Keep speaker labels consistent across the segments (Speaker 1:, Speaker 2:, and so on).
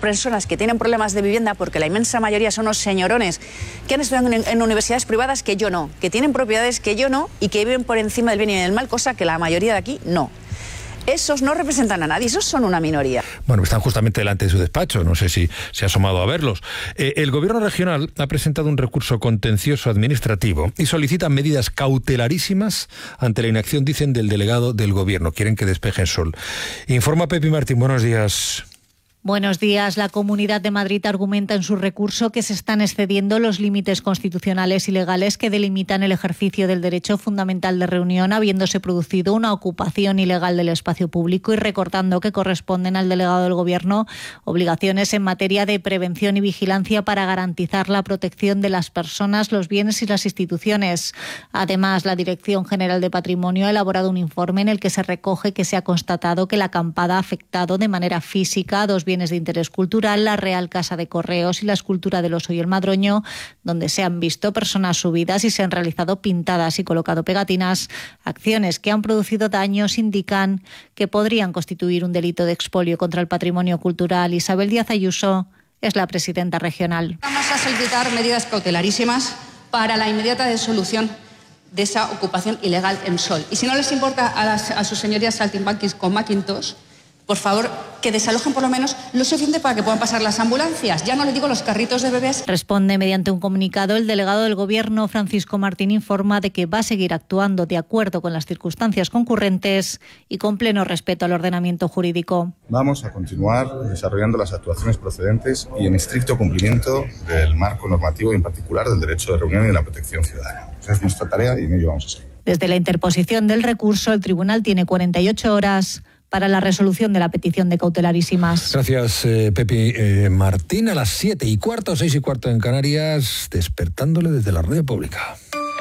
Speaker 1: personas que tienen problemas de vivienda, porque la inmensa mayoría son unos señorones que han estudiado en universidades privadas que yo no, que tienen propiedades que yo no y que viven por encima del bien y del mal, cosa que la mayoría de aquí no. Esos no representan a nadie, esos son una minoría.
Speaker 2: Bueno, están justamente delante de su despacho, no sé si se ha asomado a verlos. El gobierno regional ha presentado un recurso contencioso administrativo y solicita medidas cautelarísimas ante la inacción, dicen, del delegado del gobierno. Quieren que despejen Sol. Informa Pepi Martín, buenos días.
Speaker 3: Buenos días. La Comunidad de Madrid argumenta en su recurso que se están excediendo los límites constitucionales y legales que delimitan el ejercicio del derecho fundamental de reunión, habiéndose producido una ocupación ilegal del espacio público, y recordando que corresponden al delegado del Gobierno obligaciones en materia de prevención y vigilancia para garantizar la protección de las personas, los bienes y las instituciones. Además, la Dirección General de Patrimonio ha elaborado un informe en el que se recoge que se ha constatado que la acampada ha afectado de manera física a dos bienes de interés cultural, la Real Casa de Correos y la escultura del Oso y el Madroño, donde se han visto personas subidas y se han realizado pintadas y colocado pegatinas. Acciones que han producido daños indican que podrían constituir un delito de expolio contra el patrimonio cultural. Isabel Díaz Ayuso es la presidenta regional.
Speaker 4: Vamos a solicitar medidas cautelarísimas para la inmediata disolución de esa ocupación ilegal en Sol. Y si no les importa a sus señorías saltimbanquis con Macintosh, por favor, que desalojen por lo menos lo suficiente para que puedan pasar las ambulancias. Ya no le digo los carritos de bebés.
Speaker 3: Responde mediante un comunicado el delegado del Gobierno, Francisco Martín, informa de que va a seguir actuando de acuerdo con las circunstancias concurrentes y con pleno respeto al ordenamiento jurídico.
Speaker 5: Vamos a continuar desarrollando las actuaciones procedentes y en estricto cumplimiento del marco normativo y en particular del derecho de reunión y de la protección ciudadana. Esa es nuestra tarea y en ello vamos a seguir.
Speaker 3: Desde la interposición del recurso, el tribunal tiene 48 horas para la resolución de la petición de cautelarísimas.
Speaker 2: Gracias, Pepi Martín. A las 7:15, 6:15 en Canarias, despertándole desde la radio pública.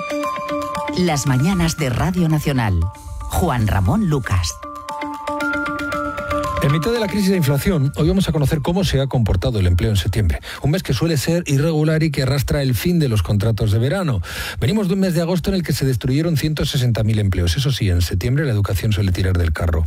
Speaker 6: Las mañanas de Radio Nacional. Juan Ramón Lucas.
Speaker 2: En mitad de la crisis de inflación, hoy vamos a conocer cómo se ha comportado el empleo en septiembre. Un mes que suele ser irregular y que arrastra el fin de los contratos de verano. Venimos de un mes de agosto en el que se destruyeron 160.000 empleos. Eso sí, en septiembre la educación suele tirar del carro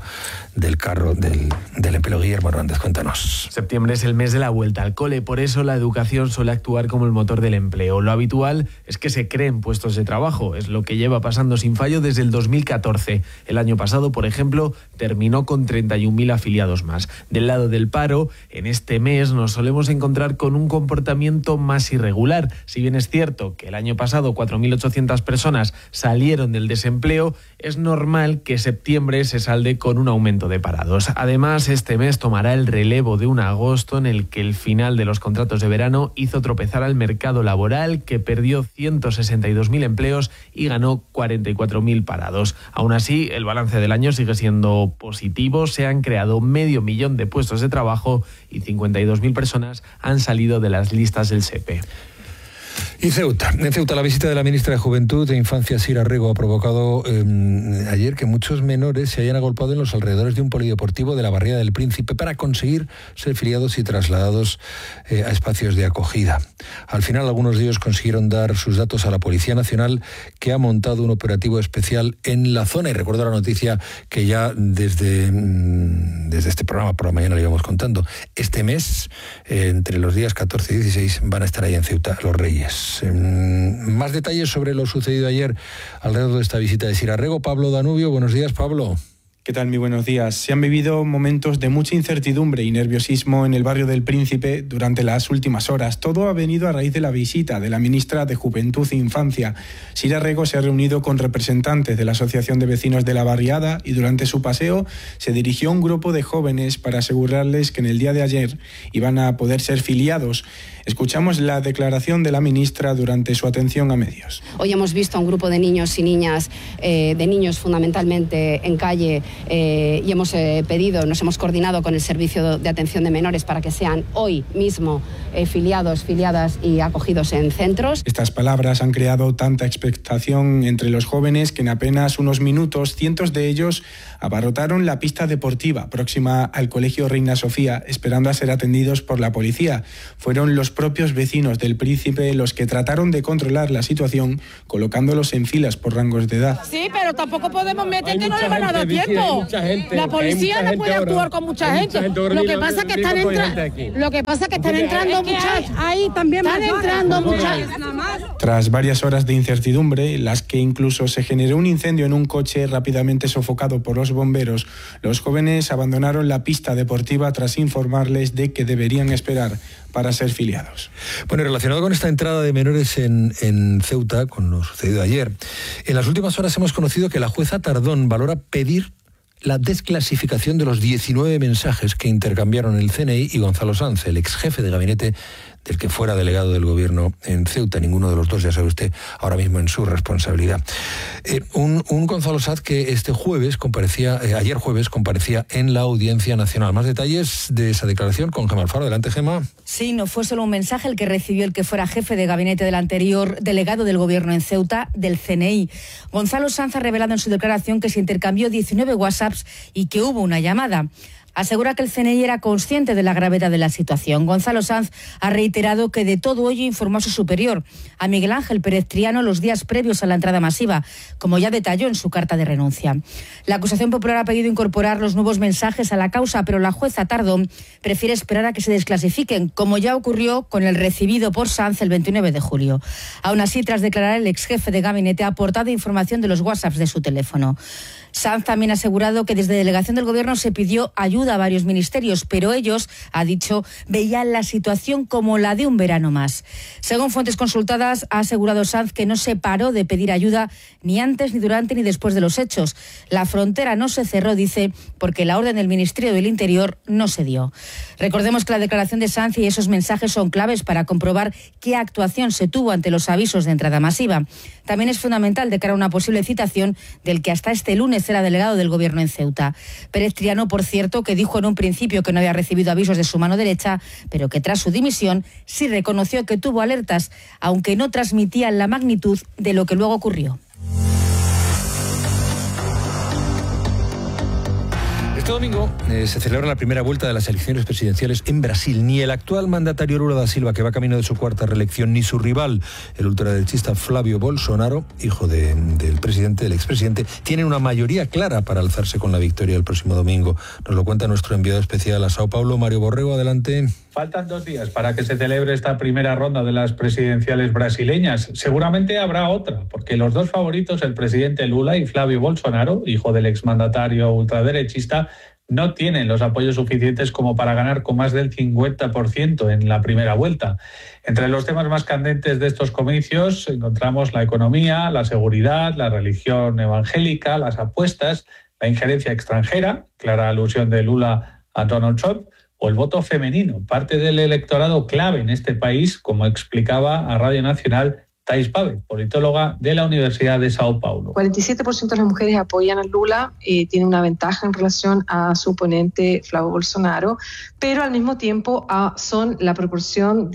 Speaker 2: del empleo. Guillermo Hernández, cuéntanos.
Speaker 7: Septiembre es el mes de la vuelta al cole, por eso la educación suele actuar como el motor del empleo. Lo habitual es que se creen puestos de trabajo, es lo que lleva pasando sin fallo desde el 2014. El año pasado, por ejemplo, terminó con 31.000 afiliados más. Del lado del paro, en este mes nos solemos encontrar con un comportamiento más irregular. Si bien es cierto que el año pasado 4.800 personas salieron del desempleo, es normal que septiembre se salde con un aumento de parados. Además, este mes tomará el relevo de un agosto en el que el final de los contratos de verano hizo tropezar al mercado laboral, que perdió 162.000 empleos y ganó 44.000 parados. Aún así, el balance del año sigue siendo positivo. Se han creado 500.000 de puestos de trabajo y 52.000 personas han salido de las listas del SEPE.
Speaker 2: Y Ceuta. En Ceuta, la visita de la ministra de Juventud e Infancia, Sira Rego, ha provocado ayer que muchos menores se hayan agolpado en los alrededores de un polideportivo de la Barriada del Príncipe para conseguir ser filiados y trasladados a espacios de acogida. Al final, algunos de ellos consiguieron dar sus datos a la Policía Nacional, que ha montado un operativo especial en la zona. Y recuerdo la noticia que ya desde este programa por la mañana le íbamos contando. Este mes, entre los días 14 y 16, van a estar ahí en Ceuta los Reyes. Más detalles sobre lo sucedido ayer alrededor de esta visita de Sira Rego. Pablo Danubio, buenos días, Pablo.
Speaker 8: ¿Qué tal? Muy buenos días. Se han vivido momentos de mucha incertidumbre y nerviosismo en el barrio del Príncipe durante las últimas horas. Todo ha venido a raíz de la visita de la ministra de Juventud e Infancia. Sira Rego se ha reunido con representantes de la Asociación de Vecinos de la Barriada y durante su paseo se dirigió a un grupo de jóvenes para asegurarles que en el día de ayer iban a poder ser filiados. Escuchamos la declaración de la ministra durante su atención a medios.
Speaker 4: Hoy hemos visto a un grupo de niños y niñas, de niños fundamentalmente en calle, y hemos nos hemos coordinado con el Servicio de Atención de Menores para que sean hoy mismo filiados, filiadas y acogidos en centros.
Speaker 8: Estas palabras han creado tanta expectación entre los jóvenes que en apenas unos minutos cientos de ellos abarrotaron la pista deportiva próxima al Colegio Reina Sofía, esperando a ser atendidos por la policía. Fueron los propios vecinos del Príncipe los que trataron de controlar la situación, colocándolos en filas por rangos de edad.
Speaker 9: Sí, pero tampoco podemos meter que no le van a dar tiempo. No, la policía no puede actuar con mucha gente. Lo que pasa es que están entrando muchachos. Ahí también están entrando muchachos.
Speaker 8: Tras varias horas de incertidumbre, en las que incluso se generó un incendio en un coche rápidamente sofocado por los bomberos, los jóvenes abandonaron la pista deportiva tras informarles de que deberían esperar para ser filiados.
Speaker 2: Bueno, relacionado con esta entrada de menores en Ceuta, con lo sucedido ayer, en las últimas horas hemos conocido que la jueza Tardón valora pedir la desclasificación de los 19 mensajes que intercambiaron el CNI y Gonzalo Sanz, el ex jefe de gabinete del que fuera delegado del gobierno en Ceuta. Ninguno de los dos, ya sabe usted, ahora mismo en su responsabilidad. Un Gonzalo Sanz que ayer jueves comparecía en la Audiencia Nacional. Más detalles de esa declaración con Gemma Alfaro. Adelante, Gemma.
Speaker 10: Sí, no fue solo un mensaje el que recibió el que fuera jefe de gabinete del anterior delegado del gobierno en Ceuta, del CNI. Gonzalo Sanz ha revelado en su declaración que se intercambió 19 WhatsApps y que hubo una llamada. Asegura que el CNI era consciente de la gravedad de la situación. Gonzalo Sanz ha reiterado que de todo ello informó a su superior, a Miguel Ángel Pérez Triano, los días previos a la entrada masiva, como ya detalló en su carta de renuncia. La acusación popular ha pedido incorporar los nuevos mensajes a la causa, pero la jueza Tardón prefiere esperar a que se desclasifiquen, como ya ocurrió con el recibido por Sanz el 29 de julio. Aún así, tras declarar, el ex jefe de gabinete ha aportado información de los WhatsApps de su teléfono. Sanz también ha asegurado que desde delegación del gobierno se pidió ayuda a varios ministerios, pero ellos, ha dicho, veían la situación como la de un verano más. Según fuentes consultadas, ha asegurado Sanz que no se paró de pedir ayuda ni antes, ni durante, ni después de los hechos. La frontera no se cerró, dice, porque la orden del Ministerio del Interior no se dio. Recordemos que la declaración de Sanz y esos mensajes son claves para comprobar qué actuación se tuvo ante los avisos de entrada masiva. También es fundamental de cara a una posible citación del que hasta este lunes era delegado del gobierno en Ceuta. Pérez Triano, por cierto, que dijo en un principio que no había recibido avisos de su mano derecha, pero que tras su dimisión sí reconoció que tuvo alertas, aunque no transmitían la magnitud de lo que luego ocurrió.
Speaker 2: Este domingo se celebra la primera vuelta de las elecciones presidenciales en Brasil. Ni el actual mandatario Lula da Silva, que va camino de su cuarta reelección, ni su rival, el ultraderechista Flávio Bolsonaro, hijo del expresidente, tienen una mayoría clara para alzarse con la victoria el próximo domingo. Nos lo cuenta nuestro enviado especial a Sao Paulo, Mario Borrego. Adelante.
Speaker 11: Faltan 2 días para que se celebre esta primera ronda de las presidenciales brasileñas. Seguramente habrá otra, porque los dos favoritos, el presidente Lula y Flávio Bolsonaro, hijo del exmandatario ultraderechista, no tienen los apoyos suficientes como para ganar con más del 50% en la primera vuelta. Entre los temas más candentes de estos comicios encontramos la economía, la seguridad, la religión evangélica, las apuestas, la injerencia extranjera, clara alusión de Lula a Donald Trump, o el voto femenino, parte del electorado clave en este país, como explicaba a Radio Nacional Thais Pave, politóloga de la Universidad de Sao Paulo.
Speaker 12: 47% de las mujeres apoyan a Lula, tiene una ventaja en relación a su oponente Flávio Bolsonaro, pero al mismo tiempo son la proporción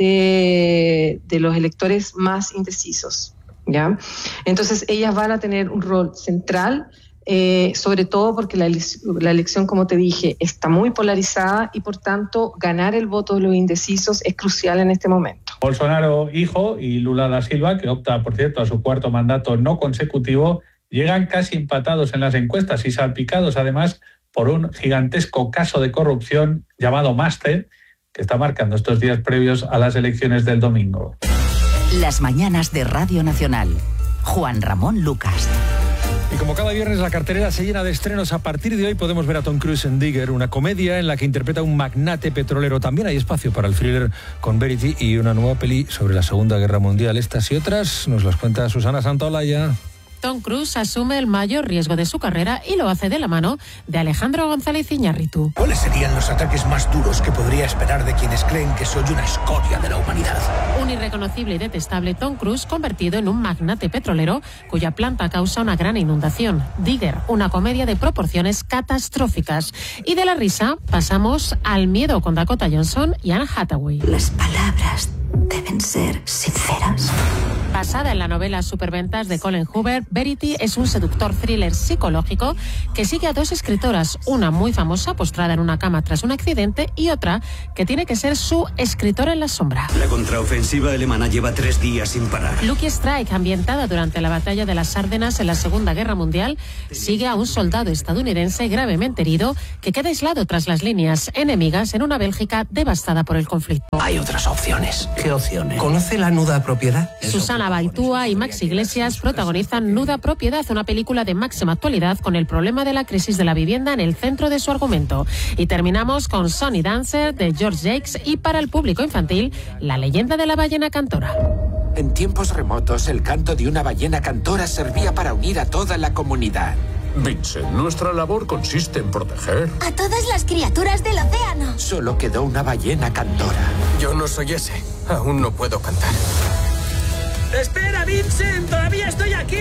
Speaker 12: de los electores más indecisos, ¿ya? Entonces ellas van a tener un rol central, sobre todo porque la elección, como te dije, está muy polarizada y por tanto ganar el voto de los indecisos es crucial en este momento.
Speaker 11: Bolsonaro, hijo, y Lula da Silva, que opta, por cierto, a su cuarto mandato no consecutivo, llegan casi empatados en las encuestas y salpicados además por un gigantesco caso de corrupción llamado Master, que está marcando estos días previos a las elecciones del domingo.
Speaker 6: Las mañanas de Radio Nacional. Juan Ramón Lucas.
Speaker 2: Y como cada viernes la cartelera se llena de estrenos, a partir de hoy podemos ver a Tom Cruise en Digger, una comedia en la que interpreta a un magnate petrolero. También hay espacio para el thriller con Verity y una nueva peli sobre la Segunda Guerra Mundial. Estas y otras nos las cuenta Susana Santaolalla.
Speaker 13: Tom Cruise asume el mayor riesgo de su carrera y lo hace de la mano de Alejandro González Iñárritu.
Speaker 14: ¿Cuáles serían los ataques más duros que podría esperar de quienes creen que soy una escoria de la humanidad?
Speaker 13: Un irreconocible y detestable Tom Cruise convertido en un magnate petrolero cuya planta causa una gran inundación. Digger, una comedia de proporciones catastróficas. Y de la risa pasamos al miedo con Dakota Johnson y Anne Hathaway.
Speaker 15: Las palabras deben ser sinceras.
Speaker 13: Basada en la novela Superventas de Colin Hoover, Verity es un seductor thriller psicológico que sigue a dos escritoras, una muy famosa postrada en una cama tras un accidente y otra que tiene que ser su escritora en la sombra.
Speaker 15: La contraofensiva alemana lleva 3 días sin parar.
Speaker 13: Lucky Strike, ambientada durante la batalla de las Ardenas en la Segunda Guerra Mundial, sigue a un soldado estadounidense gravemente herido que queda aislado tras las líneas enemigas en una Bélgica devastada por el conflicto.
Speaker 15: Hay otras opciones. ¿Qué opciones? ¿Conoce la nuda propiedad?
Speaker 13: Susana Baitúa y Max Iglesias protagonizan Nuda Propiedad, una película de máxima actualidad con el problema de la crisis de la vivienda en el centro de su argumento. Y terminamos con Sonny Dancer de George Jakes y para el público infantil, La leyenda de la ballena cantora.
Speaker 16: En tiempos remotos, el canto de una ballena cantora servía para unir a toda la comunidad.
Speaker 17: Vincent, nuestra labor consiste en proteger
Speaker 18: a todas las criaturas del océano.
Speaker 16: Solo quedó una ballena cantora.
Speaker 17: Yo no soy ese. Aún no puedo cantar.
Speaker 19: ¡Espera, Vincent! ¡Todavía estoy aquí!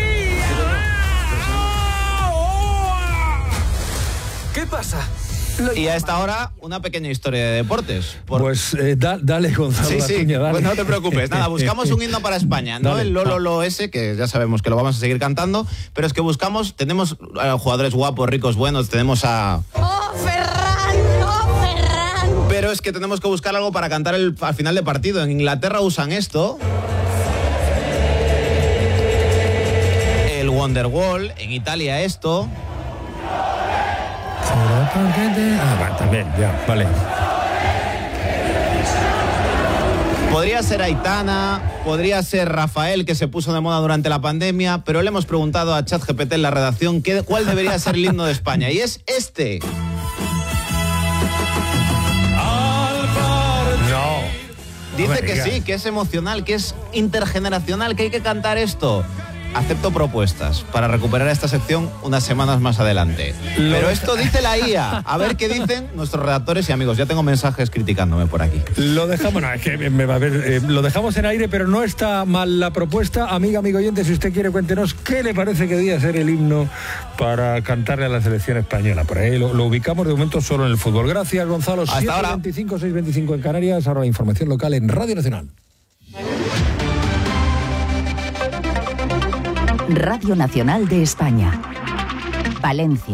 Speaker 17: ¿Qué pasa?
Speaker 20: Y a esta hora, una pequeña historia de deportes.
Speaker 2: Pues dale, Gonzalo.
Speaker 20: Sí, dale. Pues no te preocupes. Nada, buscamos un himno para España. No el Lolo ese, que ya sabemos que lo vamos a seguir cantando, pero es que tenemos jugadores guapos, ricos, buenos, tenemos a...
Speaker 18: ¡Oh, Ferran! ¡Oh, Ferran!
Speaker 20: Pero es que tenemos que buscar algo para cantar al final de partido. En Inglaterra usan esto... el Wonderwall, en Italia esto...
Speaker 2: también, ya, vale.
Speaker 20: Podría ser Aitana, podría ser Rafael, que se puso de moda durante la pandemia, pero le hemos preguntado a ChatGPT en la redacción cuál debería ser el himno de España, y es este.
Speaker 2: No.
Speaker 20: Dice que sí, que es emocional, que es intergeneracional, que hay que cantar esto. Acepto propuestas para recuperar esta sección unas semanas más adelante. Pero esto dice la IA. A ver qué dicen nuestros redactores y amigos. Ya tengo mensajes criticándome por aquí.
Speaker 2: Lo dejamos, lo dejamos en aire, pero no está mal la propuesta. Amigo oyente, si usted quiere, cuéntenos qué le parece que debería ser el himno para cantarle a la selección española. Por ahí lo ubicamos de momento solo en el fútbol. Gracias, Gonzalo.
Speaker 20: Hasta ahora.
Speaker 2: 7:25, 6:25 en Canarias. Ahora la información local en Radio Nacional.
Speaker 6: Radio Nacional de España. Valencia.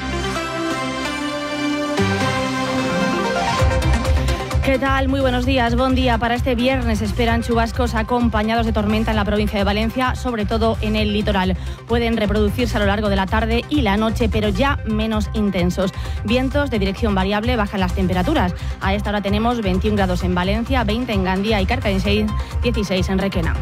Speaker 21: ¿Qué tal? Muy buenos días. Buen día. Para este viernes esperan chubascos acompañados de tormenta en la provincia de Valencia, sobre todo en el litoral. Pueden reproducirse a lo largo de la tarde y la noche, pero ya menos intensos. Vientos de dirección variable, bajan las temperaturas. A esta hora tenemos 21 grados en Valencia, 20 en Gandía y Cartagena, 16 en Requena.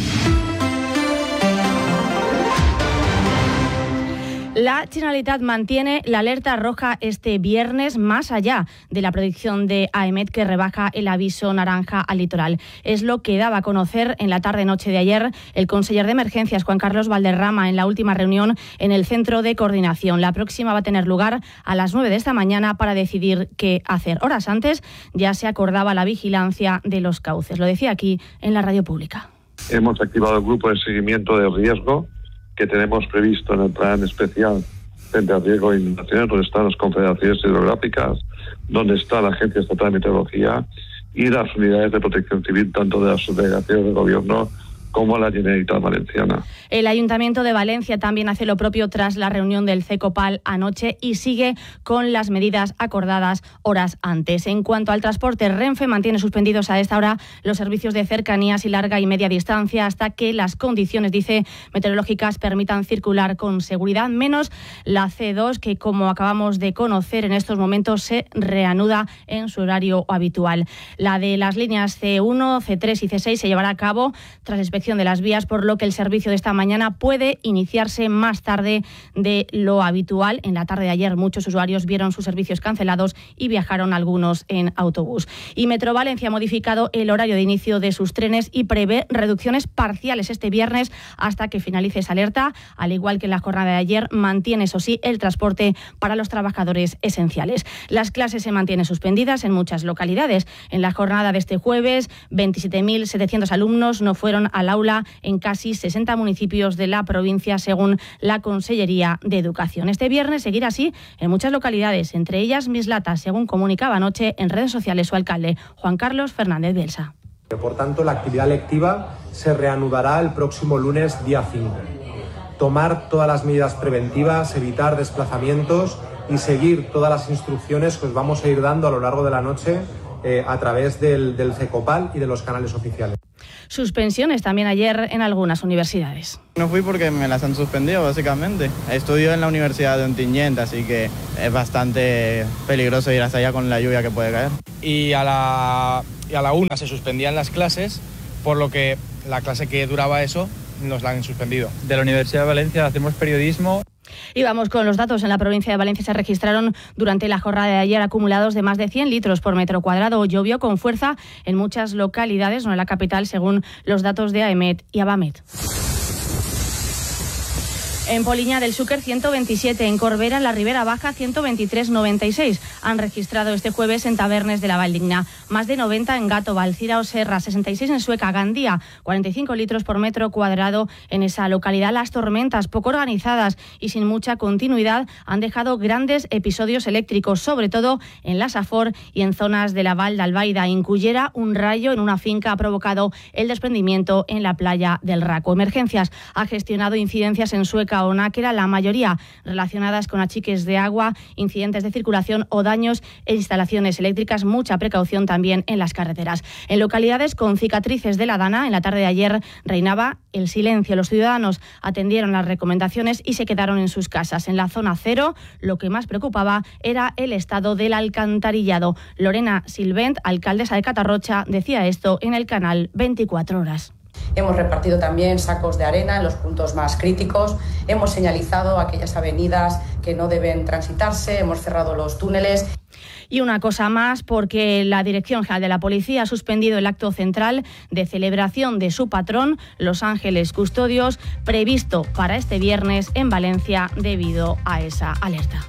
Speaker 21: La Generalitat mantiene la alerta roja este viernes, más allá de la predicción de AEMET, que rebaja el aviso naranja al litoral. Es lo que daba a conocer en la tarde-noche de ayer el conseller de Emergencias, Juan Carlos Valderrama, en la última reunión en el Centro de Coordinación. La próxima va a tener lugar a las 9 de esta mañana para decidir qué hacer. Horas antes ya se acordaba la vigilancia de los cauces. Lo decía aquí en la radio pública.
Speaker 22: Hemos activado el grupo de seguimiento de riesgo que tenemos previsto en el plan especial frente al riesgo de inundaciones, donde están las confederaciones hidrográficas, donde está la Agencia Estatal de Meteorología y las unidades de protección civil, tanto de las subdelegaciones del Gobierno como la Generalitat Valenciana.
Speaker 21: El Ayuntamiento de Valencia también hace lo propio tras la reunión del CECOPAL anoche y sigue con las medidas acordadas horas antes. En cuanto al transporte, Renfe mantiene suspendidos a esta hora los servicios de cercanías y larga y media distancia hasta que las condiciones, dice, meteorológicas permitan circular con seguridad, menos la C2, que, como acabamos de conocer, en estos momentos se reanuda en su horario habitual. La de las líneas C1, C3 y C6 se llevará a cabo tras inspección de las vías, por lo que el servicio de esta mañana puede iniciarse más tarde de lo habitual. En la tarde de ayer muchos usuarios vieron sus servicios cancelados y viajaron algunos en autobús. Y Metro Valencia ha modificado el horario de inicio de sus trenes y prevé reducciones parciales este viernes hasta que finalice esa alerta. Al igual que en la jornada de ayer, mantiene, eso sí, el transporte para los trabajadores esenciales. Las clases se mantienen suspendidas en muchas localidades. En la jornada de este jueves, 27.700 alumnos no fueron al aula en casi 60 municipios de la provincia, según la Consellería de Educación. Este viernes seguirá así en muchas localidades, entre ellas Mislata, según comunicaba anoche en redes sociales su alcalde, Juan Carlos Fernández Bielsa.
Speaker 23: Por tanto, la actividad lectiva
Speaker 1: se reanudará el próximo lunes, día 5. Tomar todas las medidas preventivas, evitar desplazamientos y seguir todas las instrucciones que os vamos a ir dando a lo largo de la noche a través del CECOPAL y de los canales oficiales.
Speaker 21: Suspensiones también ayer en algunas universidades.
Speaker 5: No fui porque me las han suspendido, básicamente. Estudio en la Universidad de Ontinyent, así que es bastante peligroso ir hasta allá con la lluvia que puede caer.
Speaker 23: Y a la 1 se suspendían las clases, por lo que la clase que duraba eso nos la han suspendido. De la Universidad de Valencia hacemos periodismo.
Speaker 21: Y vamos con los datos. En la provincia de Valencia se registraron durante la jornada de ayer acumulados de más de 100 litros por metro cuadrado. Llovió con fuerza en muchas localidades, no en la capital, según los datos de AEMET y Abamet. En Poliña del Xúquer 127, en Corbera, en la Ribera Baja 123,96. Han registrado este jueves en Tabernes de la Valdigna. Más de 90 en Gato, Valcira o Serra, 66 en Sueca, Gandía, 45 litros por metro cuadrado en esa localidad. Las tormentas, poco organizadas y sin mucha continuidad, han dejado grandes episodios eléctricos, sobre todo en la Safor y en zonas de la Val d'Albaida. En Cullera, un rayo en una finca ha provocado el desprendimiento en la playa del Raco. Emergencias ha gestionado incidencias en Sueca o Náquera, la mayoría relacionadas con achiques de agua, incidentes de circulación o daños en instalaciones eléctricas. Mucha precaución también en las carreteras. En localidades con cicatrices de la Dana, en la tarde de ayer reinaba el silencio. Los ciudadanos atendieron las recomendaciones y se quedaron en sus casas. En la zona 0, lo que más preocupaba era el estado del alcantarillado. Lorena Silvent, alcaldesa de Catarrocha, decía esto en el canal 24 Horas.
Speaker 24: Hemos repartido también sacos de arena en los puntos más críticos, hemos señalizado aquellas avenidas que no deben transitarse, hemos cerrado los túneles.
Speaker 21: Y una cosa más, porque la Dirección General de la Policía ha suspendido el acto central de celebración de su patrón, Los Ángeles Custodios, previsto para este viernes en Valencia debido a esa alerta.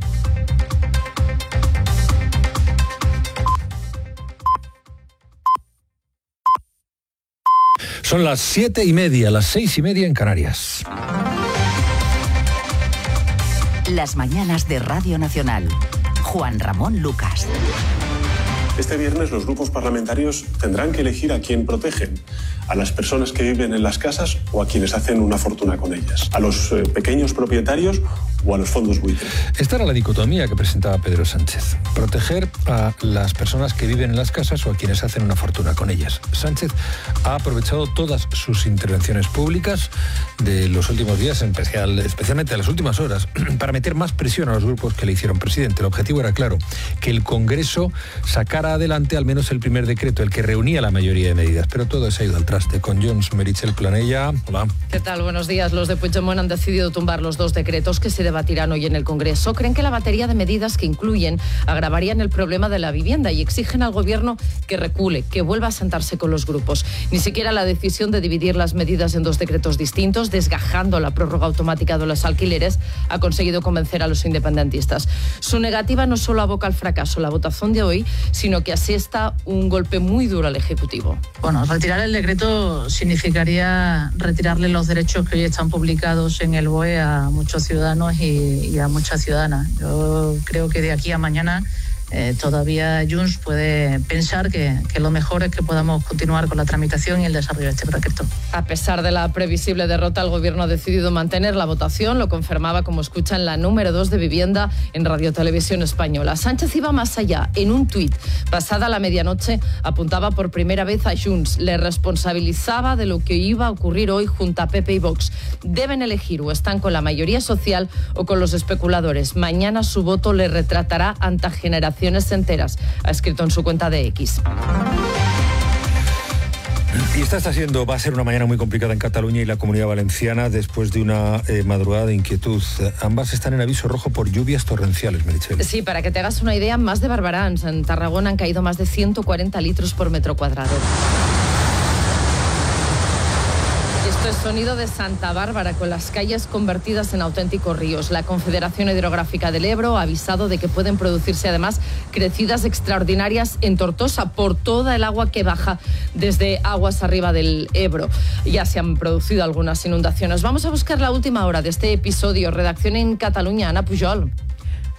Speaker 2: Son las 7:30, las 6:30 en Canarias.
Speaker 6: Las mañanas de Radio Nacional. Juan Ramón Lucas.
Speaker 25: Este viernes los grupos parlamentarios tendrán que elegir a quién protegen, a las personas que viven en las casas o a quienes hacen una fortuna con ellas, a los pequeños propietarios o a los fondos buitre.
Speaker 2: Esta era la dicotomía que presentaba Pedro Sánchez. Proteger a las personas que viven en las casas o a quienes hacen una fortuna con ellas. Sánchez ha aprovechado todas sus intervenciones públicas de los últimos días, especialmente de las últimas horas, para meter más presión a los grupos que le hicieron presidente. El objetivo era claro, que el Congreso sacara adelante al menos el primer decreto, el que reunía la mayoría de medidas. Pero todo se ha ido al traste. Con Junts, Meritxell Planella. Hola.
Speaker 26: ¿Qué tal? Buenos días. Los de Puigdemont han decidido tumbar los dos decretos que se debatirán hoy en el Congreso. Creen que la batería de medidas que incluyen agravarían el problema de la vivienda y exigen al Gobierno que recule, que vuelva a sentarse con los grupos. Ni siquiera la decisión de dividir las medidas en dos decretos distintos, desgajando la prórroga automática de los alquileres, ha conseguido convencer a los independentistas. Su negativa no solo aboca al fracaso la votación de hoy, sino que asesta un golpe muy duro al Ejecutivo.
Speaker 27: Bueno, retirar el decreto significaría retirarle los derechos que hoy están publicados en el BOE a muchos ciudadanos y a muchas ciudadanas. Yo creo que de aquí a mañana todavía Junts puede pensar que lo mejor es que podamos continuar con la tramitación y el desarrollo de este decreto.
Speaker 26: A pesar de la previsible derrota, el Gobierno ha decidido mantener la votación. Lo confirmaba, como escuchan, la número 2 de Vivienda en Radio Televisión Española. Sánchez iba más allá. En un tuit, pasada la medianoche, apuntaba por primera vez a Junts. Le responsabilizaba de lo que iba a ocurrir hoy junto a PP y Vox. Deben elegir o están con la mayoría social o con los especuladores. Mañana su voto le retratará ante generaciones enteras, ha escrito en su cuenta de X.
Speaker 2: Y esta va a ser una mañana muy complicada en Cataluña y la Comunidad Valenciana después de una madrugada de inquietud. Ambas están en aviso rojo por lluvias torrenciales, Meritxell.
Speaker 26: Sí, para que te hagas una idea, más de Barbarans. En Tarragona han caído más de 140 litros por metro cuadrado. Esto es sonido de Santa Bárbara, con las calles convertidas en auténticos ríos. La Confederación Hidrográfica del Ebro ha avisado de que pueden producirse además crecidas extraordinarias en Tortosa por toda el agua que baja desde aguas arriba del Ebro. Ya se han producido algunas inundaciones. Vamos a buscar la última hora de este episodio. Redacción en Cataluña, Ana Pujol.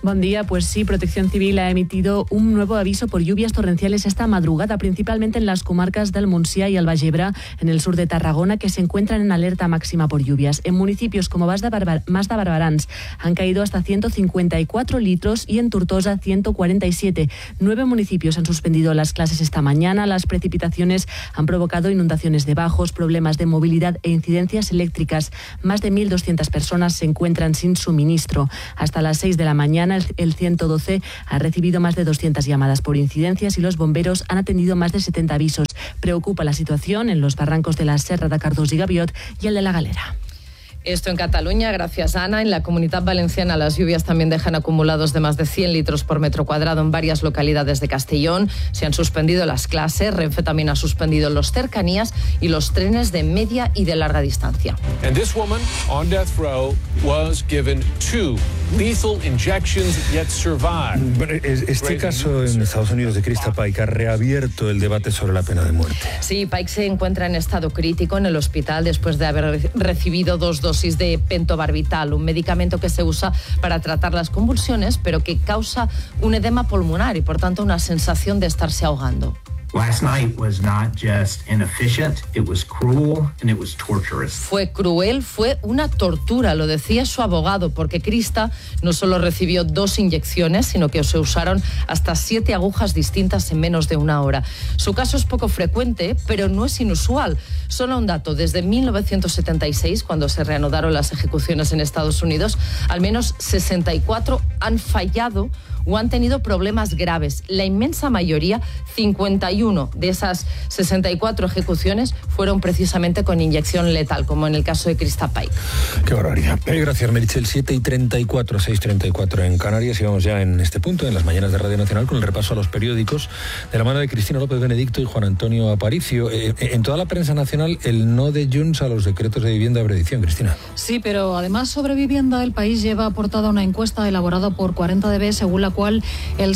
Speaker 3: Buen día, pues sí, Protección Civil ha emitido un nuevo aviso por lluvias torrenciales esta madrugada, principalmente en las comarcas del Montsià y el Baix Ebre, en el sur de Tarragona, que se encuentran en alerta máxima por lluvias. En municipios como Mas de Barberans han caído hasta 154 litros y en Tortosa 147. 9 municipios han suspendido las clases esta mañana. Las precipitaciones han provocado inundaciones de bajos, problemas de movilidad e incidencias eléctricas. Más de 1.200 personas se encuentran sin suministro. Hasta las 6 de la mañana, el 112 ha recibido más de 200 llamadas por incidencias y los bomberos han atendido más de 70 avisos. Preocupa la situación en los barrancos de la Serra de Cardós y Gaviot y el de la Galera.
Speaker 26: Esto en Cataluña, gracias Ana. En la Comunidad Valenciana las lluvias también dejan acumulados de más de 100 litros por metro cuadrado en varias localidades de Castellón. Se han suspendido las clases. Renfe también ha suspendido los cercanías y los trenes de media y de larga distancia.
Speaker 4: And this woman on death row was given 2 lethal injections yet survived.
Speaker 2: Este caso en Estados Unidos de Krista Paik ha reabierto el debate sobre la pena de muerte.
Speaker 26: Sí, Paik se encuentra en estado crítico en el hospital después de haber recibido 2 dosis de pentobarbital, un medicamento que se usa para tratar las convulsiones, pero que causa un edema pulmonar y, por tanto, una sensación de estarse ahogando.
Speaker 7: Last night was not just inefficient, it was cruel and it was torturous.
Speaker 26: Fue cruel, fue una tortura, lo decía su abogado, porque Krista no solo recibió 2 inyecciones, sino que se usaron hasta 7 agujas distintas en menos de una hora. Su caso es poco frecuente, pero no es inusual. Solo un dato, desde 1976, cuando se reanudaron las ejecuciones en Estados Unidos, al menos 64 han fallado o han tenido problemas graves. La inmensa mayoría, 51 de esas 64 ejecuciones, fueron precisamente con inyección letal, como en el caso de Krista Paik.
Speaker 2: Qué barbaridad. Gracias, Meritxell. 7:34, 6:34 en Canarias, y vamos ya en este punto, en las mañanas de Radio Nacional, con el repaso a los periódicos, de la mano de Cristina López Benedicto y Juan Antonio Aparicio. En toda la prensa nacional, el no de Junts a los decretos de vivienda de predicación, Cristina.
Speaker 27: Sí, pero además sobre vivienda, el País lleva aportada una encuesta elaborada por 40DB, según la cual el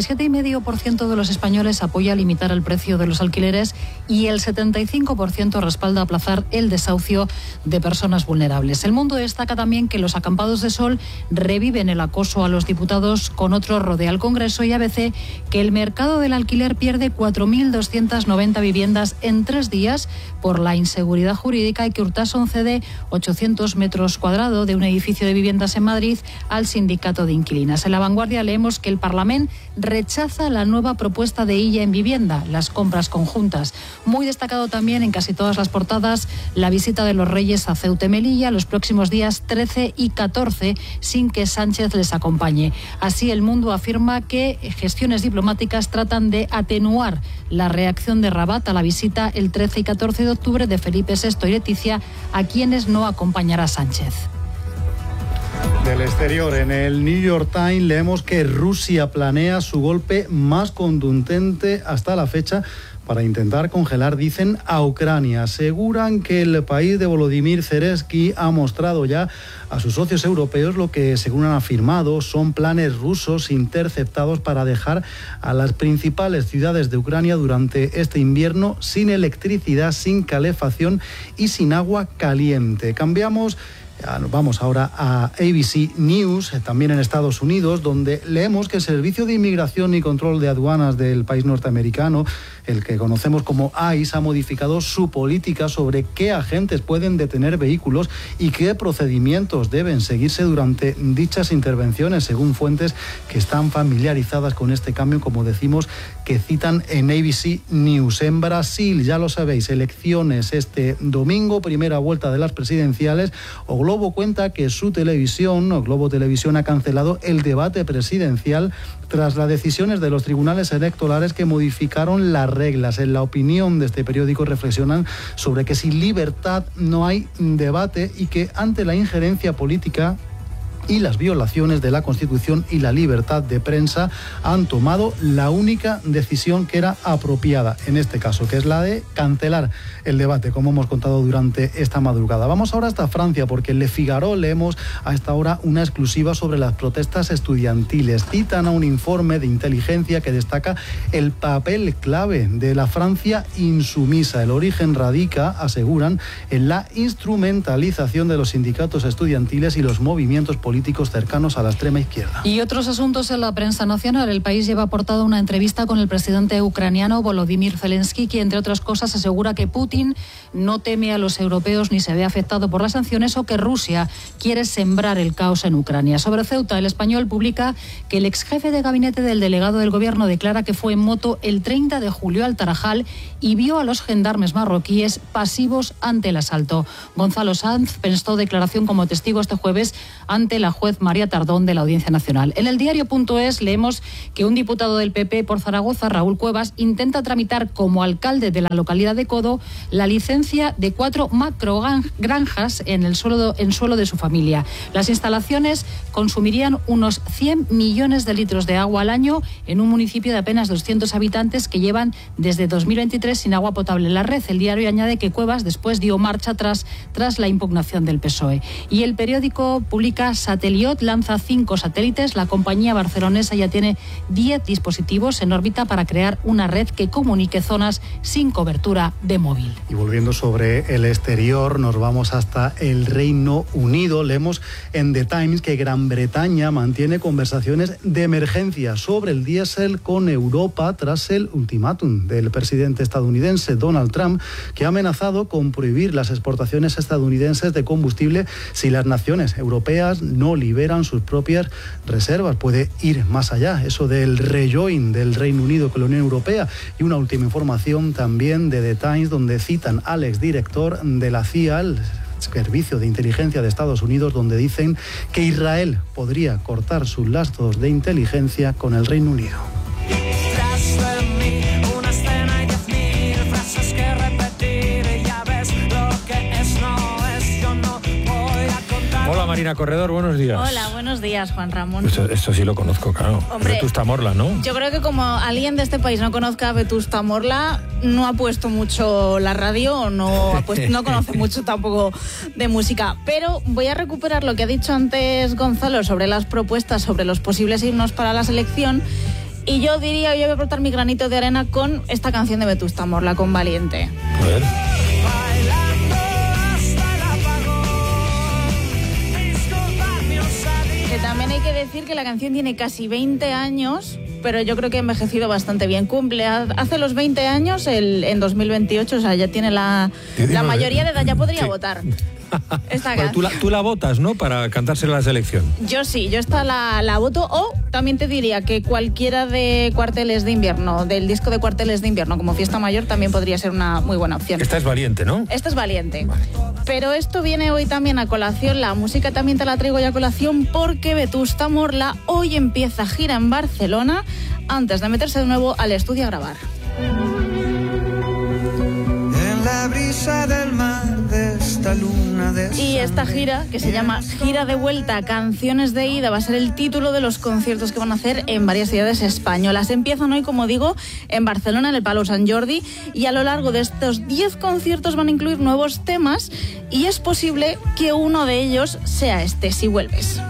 Speaker 27: 67,5% de los españoles apoya limitar el precio de los alquileres y el 75% respalda aplazar el desahucio de personas vulnerables. El Mundo destaca también que los acampados de sol reviven el acoso a los diputados, con otro rodea al Congreso, y ABC que el mercado del alquiler pierde 4.290 viviendas en 3 días por la inseguridad jurídica, y que Urtasun cede 800 metros cuadrados de un edificio de viviendas en Madrid al sindicato de inquilinas. En La Vanguardia leemos que el Parlamento rechaza la nueva propuesta de Illa en vivienda, las compras conjuntas. Muy destacado también en casi todas las portadas la visita de los Reyes a Ceuta y Melilla los próximos días 13 y 14, sin que Sánchez les acompañe. Así, El Mundo afirma que gestiones diplomáticas tratan de atenuar la reacción de Rabat a la visita el 13 y 14 de octubre de Felipe VI y Leticia, a quienes no acompañará Sánchez.
Speaker 8: Del exterior, en el New York Times leemos que Rusia planea su golpe más contundente hasta la fecha para intentar congelar, dicen, a Ucrania. Aseguran que el país de Volodymyr Zelensky ha mostrado ya a sus socios europeos lo que, según han afirmado, son planes rusos interceptados para dejar a las principales ciudades de Ucrania durante este invierno sin electricidad, sin calefacción y sin agua caliente. Vamos ahora a ABC News, también en Estados Unidos, donde leemos que el Servicio de Inmigración y Control de Aduanas del país norteamericano, el que conocemos como ICE, ha modificado su política sobre qué agentes pueden detener vehículos y qué procedimientos deben seguirse durante dichas intervenciones, según fuentes que están familiarizadas con este cambio, como decimos, que citan en ABC News. En Brasil, ya lo sabéis, elecciones este domingo, primera vuelta de las presidenciales. O Globo cuenta que su televisión, Globo Televisión, ha cancelado el debate presidencial tras las decisiones de los tribunales electorales que modificaron las reglas. En la opinión de este periódico reflexionan sobre que sin libertad no hay debate y que ante la injerencia política y las violaciones de la Constitución y la libertad de prensa han tomado la única decisión que era apropiada en este caso, que es la de cancelar el debate, como hemos contado durante esta madrugada. Vamos ahora hasta Francia, porque en Le Figaro leemos a esta hora una exclusiva sobre las protestas estudiantiles. Citan a un informe de inteligencia que destaca el papel clave de la Francia insumisa. El origen radica, aseguran, en la instrumentalización de los sindicatos estudiantiles y los movimientos políticos políticos cercanos a la extrema izquierda.
Speaker 9: Y otros asuntos en la prensa nacional. El País lleva aportado una entrevista con el presidente ucraniano Volodymyr Zelensky, que entre otras cosas asegura que Putin no teme a los europeos ni se ve afectado por las sanciones, o que Rusia quiere sembrar el caos en Ucrania. Sobre Ceuta, El Español publica que el exjefe de gabinete del delegado del gobierno declara que fue en moto el 30 de julio al Tarajal y vio a los gendarmes marroquíes pasivos ante el asalto. Gonzalo Sanz prestó declaración como testigo este jueves ante la juez María Tardón de la Audiencia Nacional. En el diario.es leemos que un diputado del PP por Zaragoza, Raúl Cuevas, intenta tramitar como alcalde de la localidad de Codo la licencia de 4 macrogranjas en suelo de su familia. Las instalaciones consumirían unos 100 millones de litros de agua al año en un municipio de apenas 200 habitantes que llevan desde 2023 sin agua potable en la red. El diario añade que Cuevas después dio marcha atrás tras la impugnación del PSOE. Y el periódico publica: Sateliot lanza 5 satélites. La compañía barcelonesa ya tiene 10 dispositivos en órbita para crear una red que comunique zonas sin cobertura de móvil.
Speaker 8: Y volviendo sobre el exterior, nos vamos hasta el Reino Unido. Leemos en The Times que Gran Bretaña mantiene conversaciones de emergencia sobre el diésel con Europa tras el ultimátum del presidente estadounidense Donald Trump, que ha amenazado con prohibir las exportaciones estadounidenses de combustible si las naciones europeas no liberan sus propias reservas. Puede ir más allá, eso del rejoin del Reino Unido con la Unión Europea. Y una última información también de The Times, donde citan al exdirector de la CIA, el Servicio de Inteligencia de Estados Unidos, donde dicen que Israel podría cortar sus lazos de inteligencia con el Reino Unido.
Speaker 2: Hola Marina Corredor, buenos días.
Speaker 10: Hola, buenos días, Juan Ramón.
Speaker 2: Esto sí lo conozco, claro.
Speaker 10: Hombre,
Speaker 2: Vetusta Morla, ¿no?
Speaker 10: Yo creo que como alguien de este país no conozca a Vetusta Morla, no ha puesto mucho la radio o no conoce mucho tampoco de música. Pero voy a recuperar lo que ha dicho antes Gonzalo sobre las propuestas, sobre los posibles himnos para la selección. Y yo voy a aportar mi granito de arena con esta canción de Vetusta Morla, con Valiente.
Speaker 2: A ver.
Speaker 10: Que también hay que decir que la canción tiene casi 20 años, pero yo creo que ha envejecido bastante bien. Cumple hace los 20 años en 2028, o sea, ya tiene la mayoría de edad, ya podría votar.
Speaker 2: Bueno, tú la votas, ¿no?, para cantársela a la selección.
Speaker 10: Yo sí, yo esta la voto. O también te diría que cualquiera de Cuarteles de Invierno, del disco de Cuarteles de Invierno, como Fiesta Mayor, también podría ser una muy buena opción.
Speaker 2: Esta es Valiente, ¿no?
Speaker 10: Esta es Valiente. Vale. Pero esto viene hoy también a colación, la música también te la traigo hoy a colación, porque Vetusta Morla hoy empieza gira en Barcelona antes de meterse de nuevo al estudio a grabar.
Speaker 11: En la brisa del mar de esta luna de
Speaker 10: y esta gira, que se llama Gira de Vuelta, Canciones de Ida, va a ser el título de los conciertos que van a hacer en varias ciudades españolas. Empiezan hoy, como digo, en Barcelona, en el Palau Sant Jordi, y a lo largo de estos 10 conciertos van a incluir nuevos temas, y es posible que uno de ellos sea este, Si Vuelves.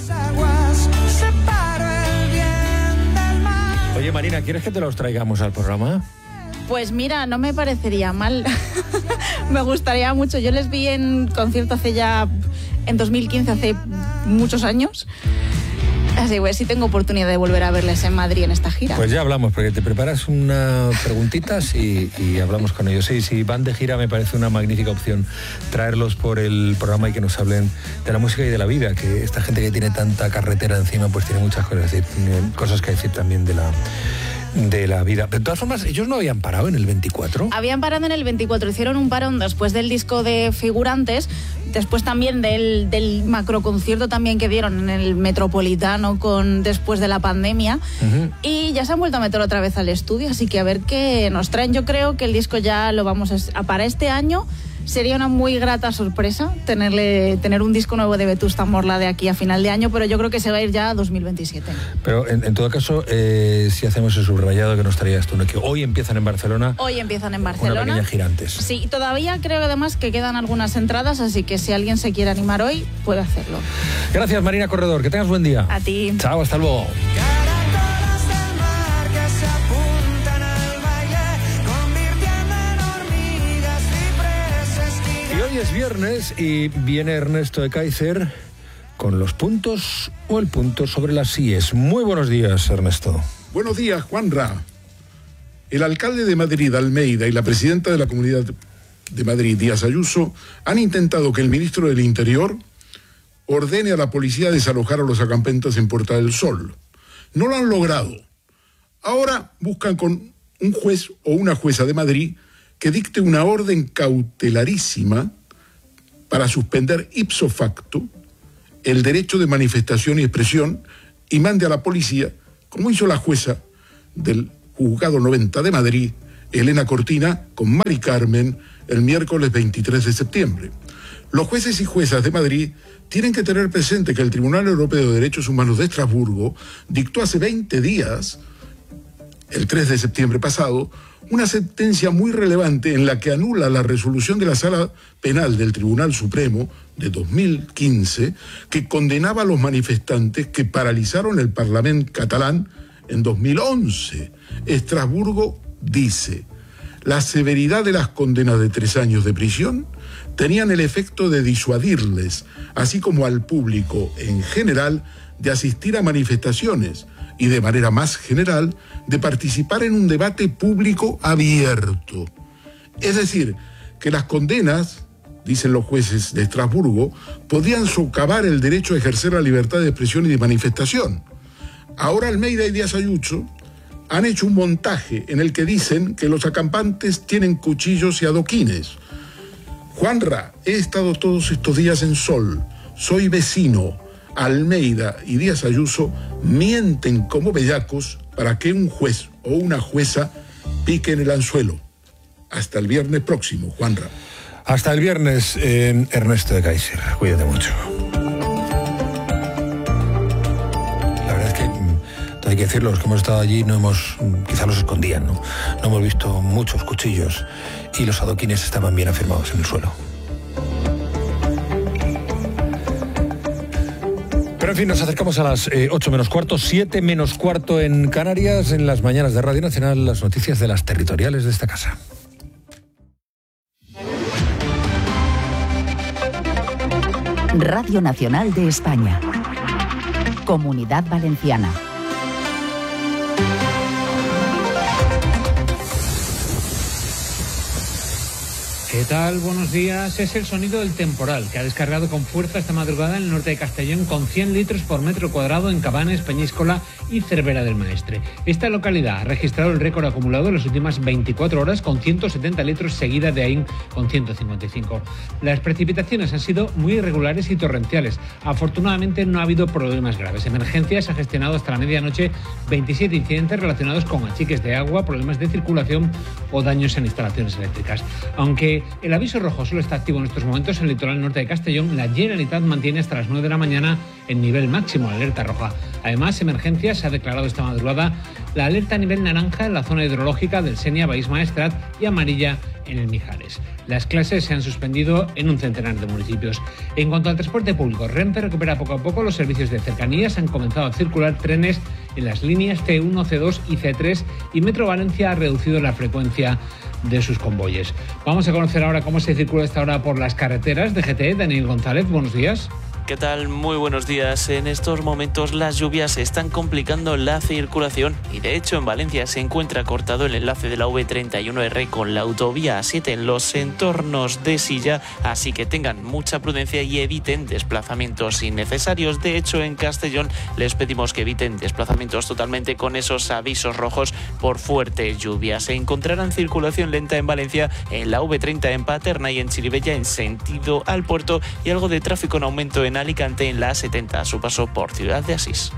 Speaker 2: Oye, Marina, ¿quieres que te los traigamos al programa?
Speaker 10: Pues mira, no me parecería mal. Me gustaría mucho. Yo les vi en concierto en 2015, hace muchos años. Así que sí tengo oportunidad de volver a verles en Madrid en esta gira.
Speaker 2: Pues ya hablamos, porque te preparas unas preguntitas y hablamos con ellos. Sí, si van de gira me parece una magnífica opción traerlos por el programa y que nos hablen de la música y de la vida, que esta gente que tiene tanta carretera encima pues tiene muchas cosas que decir, tiene cosas que decir también de la vida. Pero de todas formas, ellos no habían parado en el 24.
Speaker 10: Habían parado en el 24, hicieron un parón después del disco de Figurantes, después también del macroconcierto también que dieron en el Metropolitano después de la pandemia, y ya se han vuelto a meter otra vez al estudio, así que a ver qué nos traen. Yo creo que el disco ya lo vamos a para este año. Sería una muy grata sorpresa tener un disco nuevo de Vetusta Morla de aquí a final de año, pero yo creo que se va a ir ya a 2027.
Speaker 2: Pero en todo caso, si hacemos el subrayado que nos traías tú, ¿no?, que hoy empiezan en Barcelona.
Speaker 10: Hoy empiezan en Barcelona.
Speaker 2: Una pequeña gira antes.
Speaker 10: Sí, todavía creo además que quedan algunas entradas, así que si alguien se quiere animar hoy, puede hacerlo.
Speaker 2: Gracias, Marina Corredor, que tengas buen día.
Speaker 10: A ti.
Speaker 2: Chao, hasta luego. Y hoy es viernes y viene Ernesto de Kaiser con con los puntos o el punto sobre las IES. Muy buenos días, Ernesto.
Speaker 12: Buenos días, Juanra. El alcalde de Madrid, Almeida, y la presidenta de la Comunidad de Madrid, Díaz Ayuso, han intentado que el ministro del Interior ordene a la policía desalojar a los acampantes en Puerta del Sol. No lo han logrado. Ahora buscan con un juez o una jueza de Madrid que dicte una orden cautelarísima para suspender ipso facto el derecho de manifestación y expresión y mande a la policía, como hizo la jueza del Juzgado 90 de Madrid, Elena Cortina, con Mari Carmen, el miércoles 23 de septiembre. Los jueces y juezas de Madrid tienen que tener presente que el Tribunal Europeo de Derechos Humanos de Estrasburgo dictó hace 20 días, el 3 de septiembre pasado, una sentencia muy relevante en la que anula la resolución de la Sala Penal del Tribunal Supremo de 2015 que condenaba a los manifestantes que paralizaron el Parlamento catalán en 2011. Estrasburgo dice: la severidad de las condenas de 3 años de prisión tenían el efecto de disuadirles, así como al público en general, de asistir a manifestaciones y, de manera más general, de participar en un debate público abierto. Es decir, que las condenas, dicen los jueces de Estrasburgo, podían socavar el derecho a ejercer la libertad de expresión y de manifestación. Ahora Almeida y Díaz Ayuso han hecho un montaje en el que dicen que los acampantes tienen cuchillos y adoquines. Juanra, he estado todos estos días en Sol, soy vecino. Almeida y Díaz Ayuso mienten como bellacos para que un juez o una jueza piquen el anzuelo. Hasta el viernes próximo, Juanra.
Speaker 2: Hasta el viernes, Ernesto de Kaiser. Cuídate mucho. La verdad es que, hay que decirlo, los que hemos estado allí quizá los escondían, ¿no? No hemos visto muchos cuchillos y los adoquines estaban bien afirmados en el suelo. Pero en fin, nos acercamos a las 8 menos cuarto, 7 menos cuarto en Canarias, en las mañanas de Radio Nacional, las noticias de las territoriales de esta casa.
Speaker 6: Radio Nacional de España. Comunidad Valenciana.
Speaker 13: ¿Qué tal? Buenos días. Es el sonido del temporal que ha descargado con fuerza esta madrugada en el norte de Castellón con 100 litros por metro cuadrado en Cabanes, Peñíscola y Cervera del Maestre. Esta localidad ha registrado el récord acumulado en las últimas 24 horas con 170 litros, seguida de Aín con 155. Las precipitaciones han sido muy irregulares y torrenciales. Afortunadamente no ha habido problemas graves. Emergencias ha gestionado hasta la medianoche 27 incidentes relacionados con achiques de agua, problemas de circulación o daños en instalaciones eléctricas. Aunque el aviso rojo solo está activo en estos momentos en el litoral norte de Castellón, la Generalitat mantiene hasta las 9 de la mañana el nivel máximo, la alerta roja. Además, Emergencias ha declarado esta madrugada la alerta a nivel naranja en la zona hidrológica del Senia, Baix Maestrat, y amarilla en el Mijares. Las clases se han suspendido en un centenar de municipios. En cuanto al transporte público, Renfe recupera poco a poco los servicios de cercanías. Han comenzado a circular trenes en las líneas C1, C2 y C3 y Metro Valencia ha reducido la frecuencia de sus convoyes. Vamos a conocer ahora cómo se circula esta hora por las carreteras de GT. Daniel González, buenos días.
Speaker 14: ¿Qué tal? Muy buenos días. En estos momentos las lluvias están complicando la circulación y de hecho en Valencia se encuentra cortado el enlace de la V31R con la autovía A7 en los entornos de Silla, así que tengan mucha prudencia y eviten desplazamientos innecesarios. De hecho en Castellón les pedimos que eviten desplazamientos totalmente con esos avisos rojos por fuertes lluvias. Se encontrarán circulación lenta en Valencia en la V30 en Paterna y en Chirivella en sentido al puerto y algo de tráfico en aumento en Alicante en la A70 a su paso por Ciudad de Asís.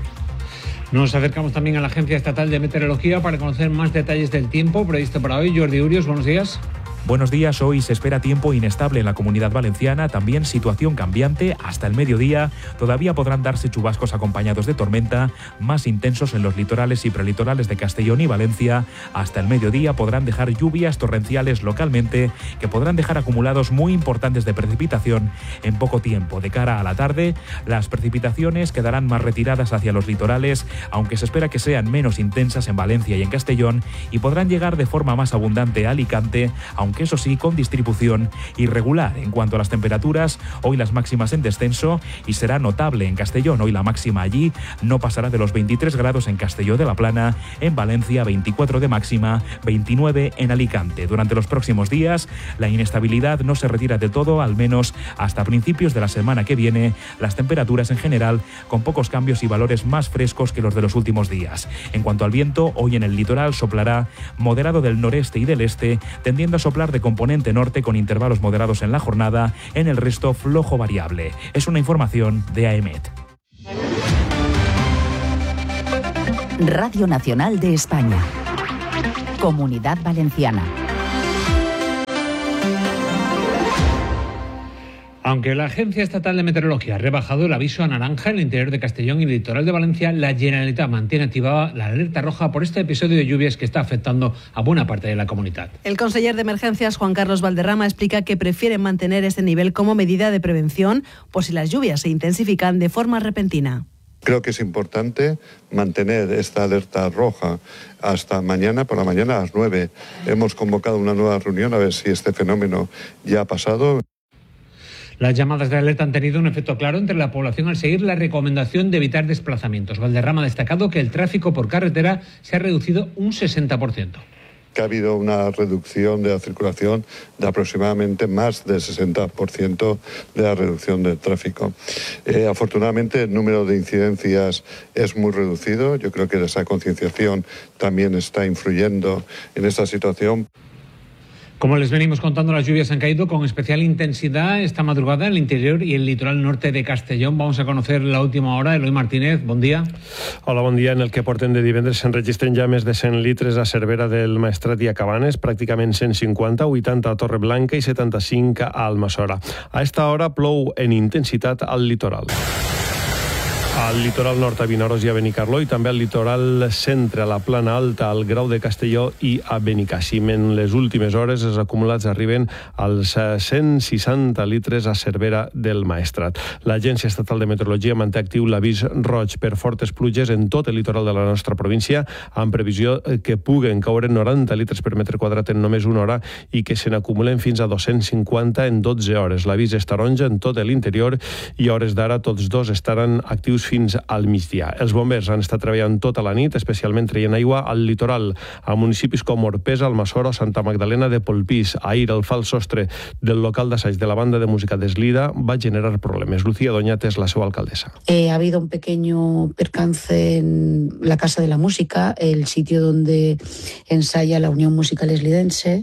Speaker 13: Nos acercamos también a la Agencia Estatal de Meteorología para conocer más detalles del tiempo previsto para hoy. Jordi Urios, buenos días.
Speaker 15: Buenos días, hoy se espera tiempo inestable en la Comunidad Valenciana, también situación cambiante hasta el mediodía. Todavía podrán darse chubascos acompañados de tormenta, más intensos en los litorales y prelitorales de Castellón y Valencia. Hasta el mediodía podrán dejar lluvias torrenciales localmente, que podrán dejar acumulados muy importantes de precipitación en poco tiempo. De cara a la tarde, las precipitaciones quedarán más retiradas hacia los litorales, aunque se espera que sean menos intensas en Valencia y en Castellón, y podrán llegar de forma más abundante a Alicante, aunque aunque eso sí con distribución irregular. En cuanto a las temperaturas, hoy las máximas en descenso y será notable en Castellón. Hoy la máxima allí no pasará de los 23 grados en Castelló de la Plana, en Valencia 24 de máxima, 29 en Alicante. Durante los próximos días la inestabilidad no se retira del todo, al menos hasta principios de la semana que viene. Las temperaturas en general con pocos cambios y valores más frescos que los de los últimos días. En cuanto al viento, hoy en el litoral soplará moderado del noreste y del este, tendiendo a soplar de componente norte con intervalos moderados en la jornada, en el resto flojo variable. Es una información de AEMET.
Speaker 6: Radio Nacional de España. Comunidad Valenciana.
Speaker 13: Aunque la Agencia Estatal de Meteorología ha rebajado el aviso a naranja en el interior de Castellón y el litoral de Valencia, la Generalitat mantiene activada la alerta roja por este episodio de lluvias que está afectando a buena parte de la comunidad.
Speaker 1: El conseller de Emergencias, Juan Carlos Valderrama, explica que prefieren mantener este nivel como medida de prevención por si las lluvias se intensifican de forma repentina.
Speaker 16: Creo que es importante mantener esta alerta roja hasta mañana, por la mañana a las 9. Hemos convocado una nueva reunión a ver si este fenómeno ya ha pasado.
Speaker 13: Las llamadas de alerta han tenido un efecto claro entre la población al seguir la recomendación de evitar desplazamientos. Valderrama ha destacado que el tráfico por carretera se ha reducido un 60%.
Speaker 16: Que ha habido una reducción de la circulación de aproximadamente más del 60% de la reducción del tráfico. Afortunadamente el número de incidencias es muy reducido. Yo creo que esa concienciación también está influyendo en esta situación.
Speaker 13: Como les venimos contando, las lluvias han caído con especial intensidad esta madrugada en el interior y el litoral norte de Castellón. Vamos a conocer la última hora. Eloy Martínez, bon dia.
Speaker 17: Hola, bon dia. En el que portem de divendres s'enregistren ja més de 100 litres a Cervera del Maestrat i a Cabanes, pràcticament 150, 80 a Torreblanca i 75 a Almassora. A esta hora plou en intensitat al litoral. Al litoral nord a Vinaròs i a Benicarló i també al litoral centre, a la Plana Alta, al Grau de Castelló i a Benicàssim. En les últimes hores els acumulats arriben als 160 litres a Cervera del Maestrat. L'Agència Estatal de Meteorologia manté actiu l'avís roig per fortes pluges en tot el litoral de la nostra província, amb previsió que puguen caure 90 litres per metre quadrat en només una hora i que se n'acumulen fins a 250 en 12 hores. L'avís és taronja en tot l'interior i a hores d'ara tots dos estaran actius fins al migdia. Els bombers han estat treballant tota la nit, especialment traient aigua al litoral, a municipis com Orpesa, Almassora o Santa Magdalena de Polpís. Ahir el fals sostre del local d'assaig de la banda de música d'Eslida va generar problemes. Lucía Doñat és la seva alcaldessa.
Speaker 18: Ha habido un pequeño percance en la Casa de la Música, el sitio donde ensaya la Unión Musical Eslidense,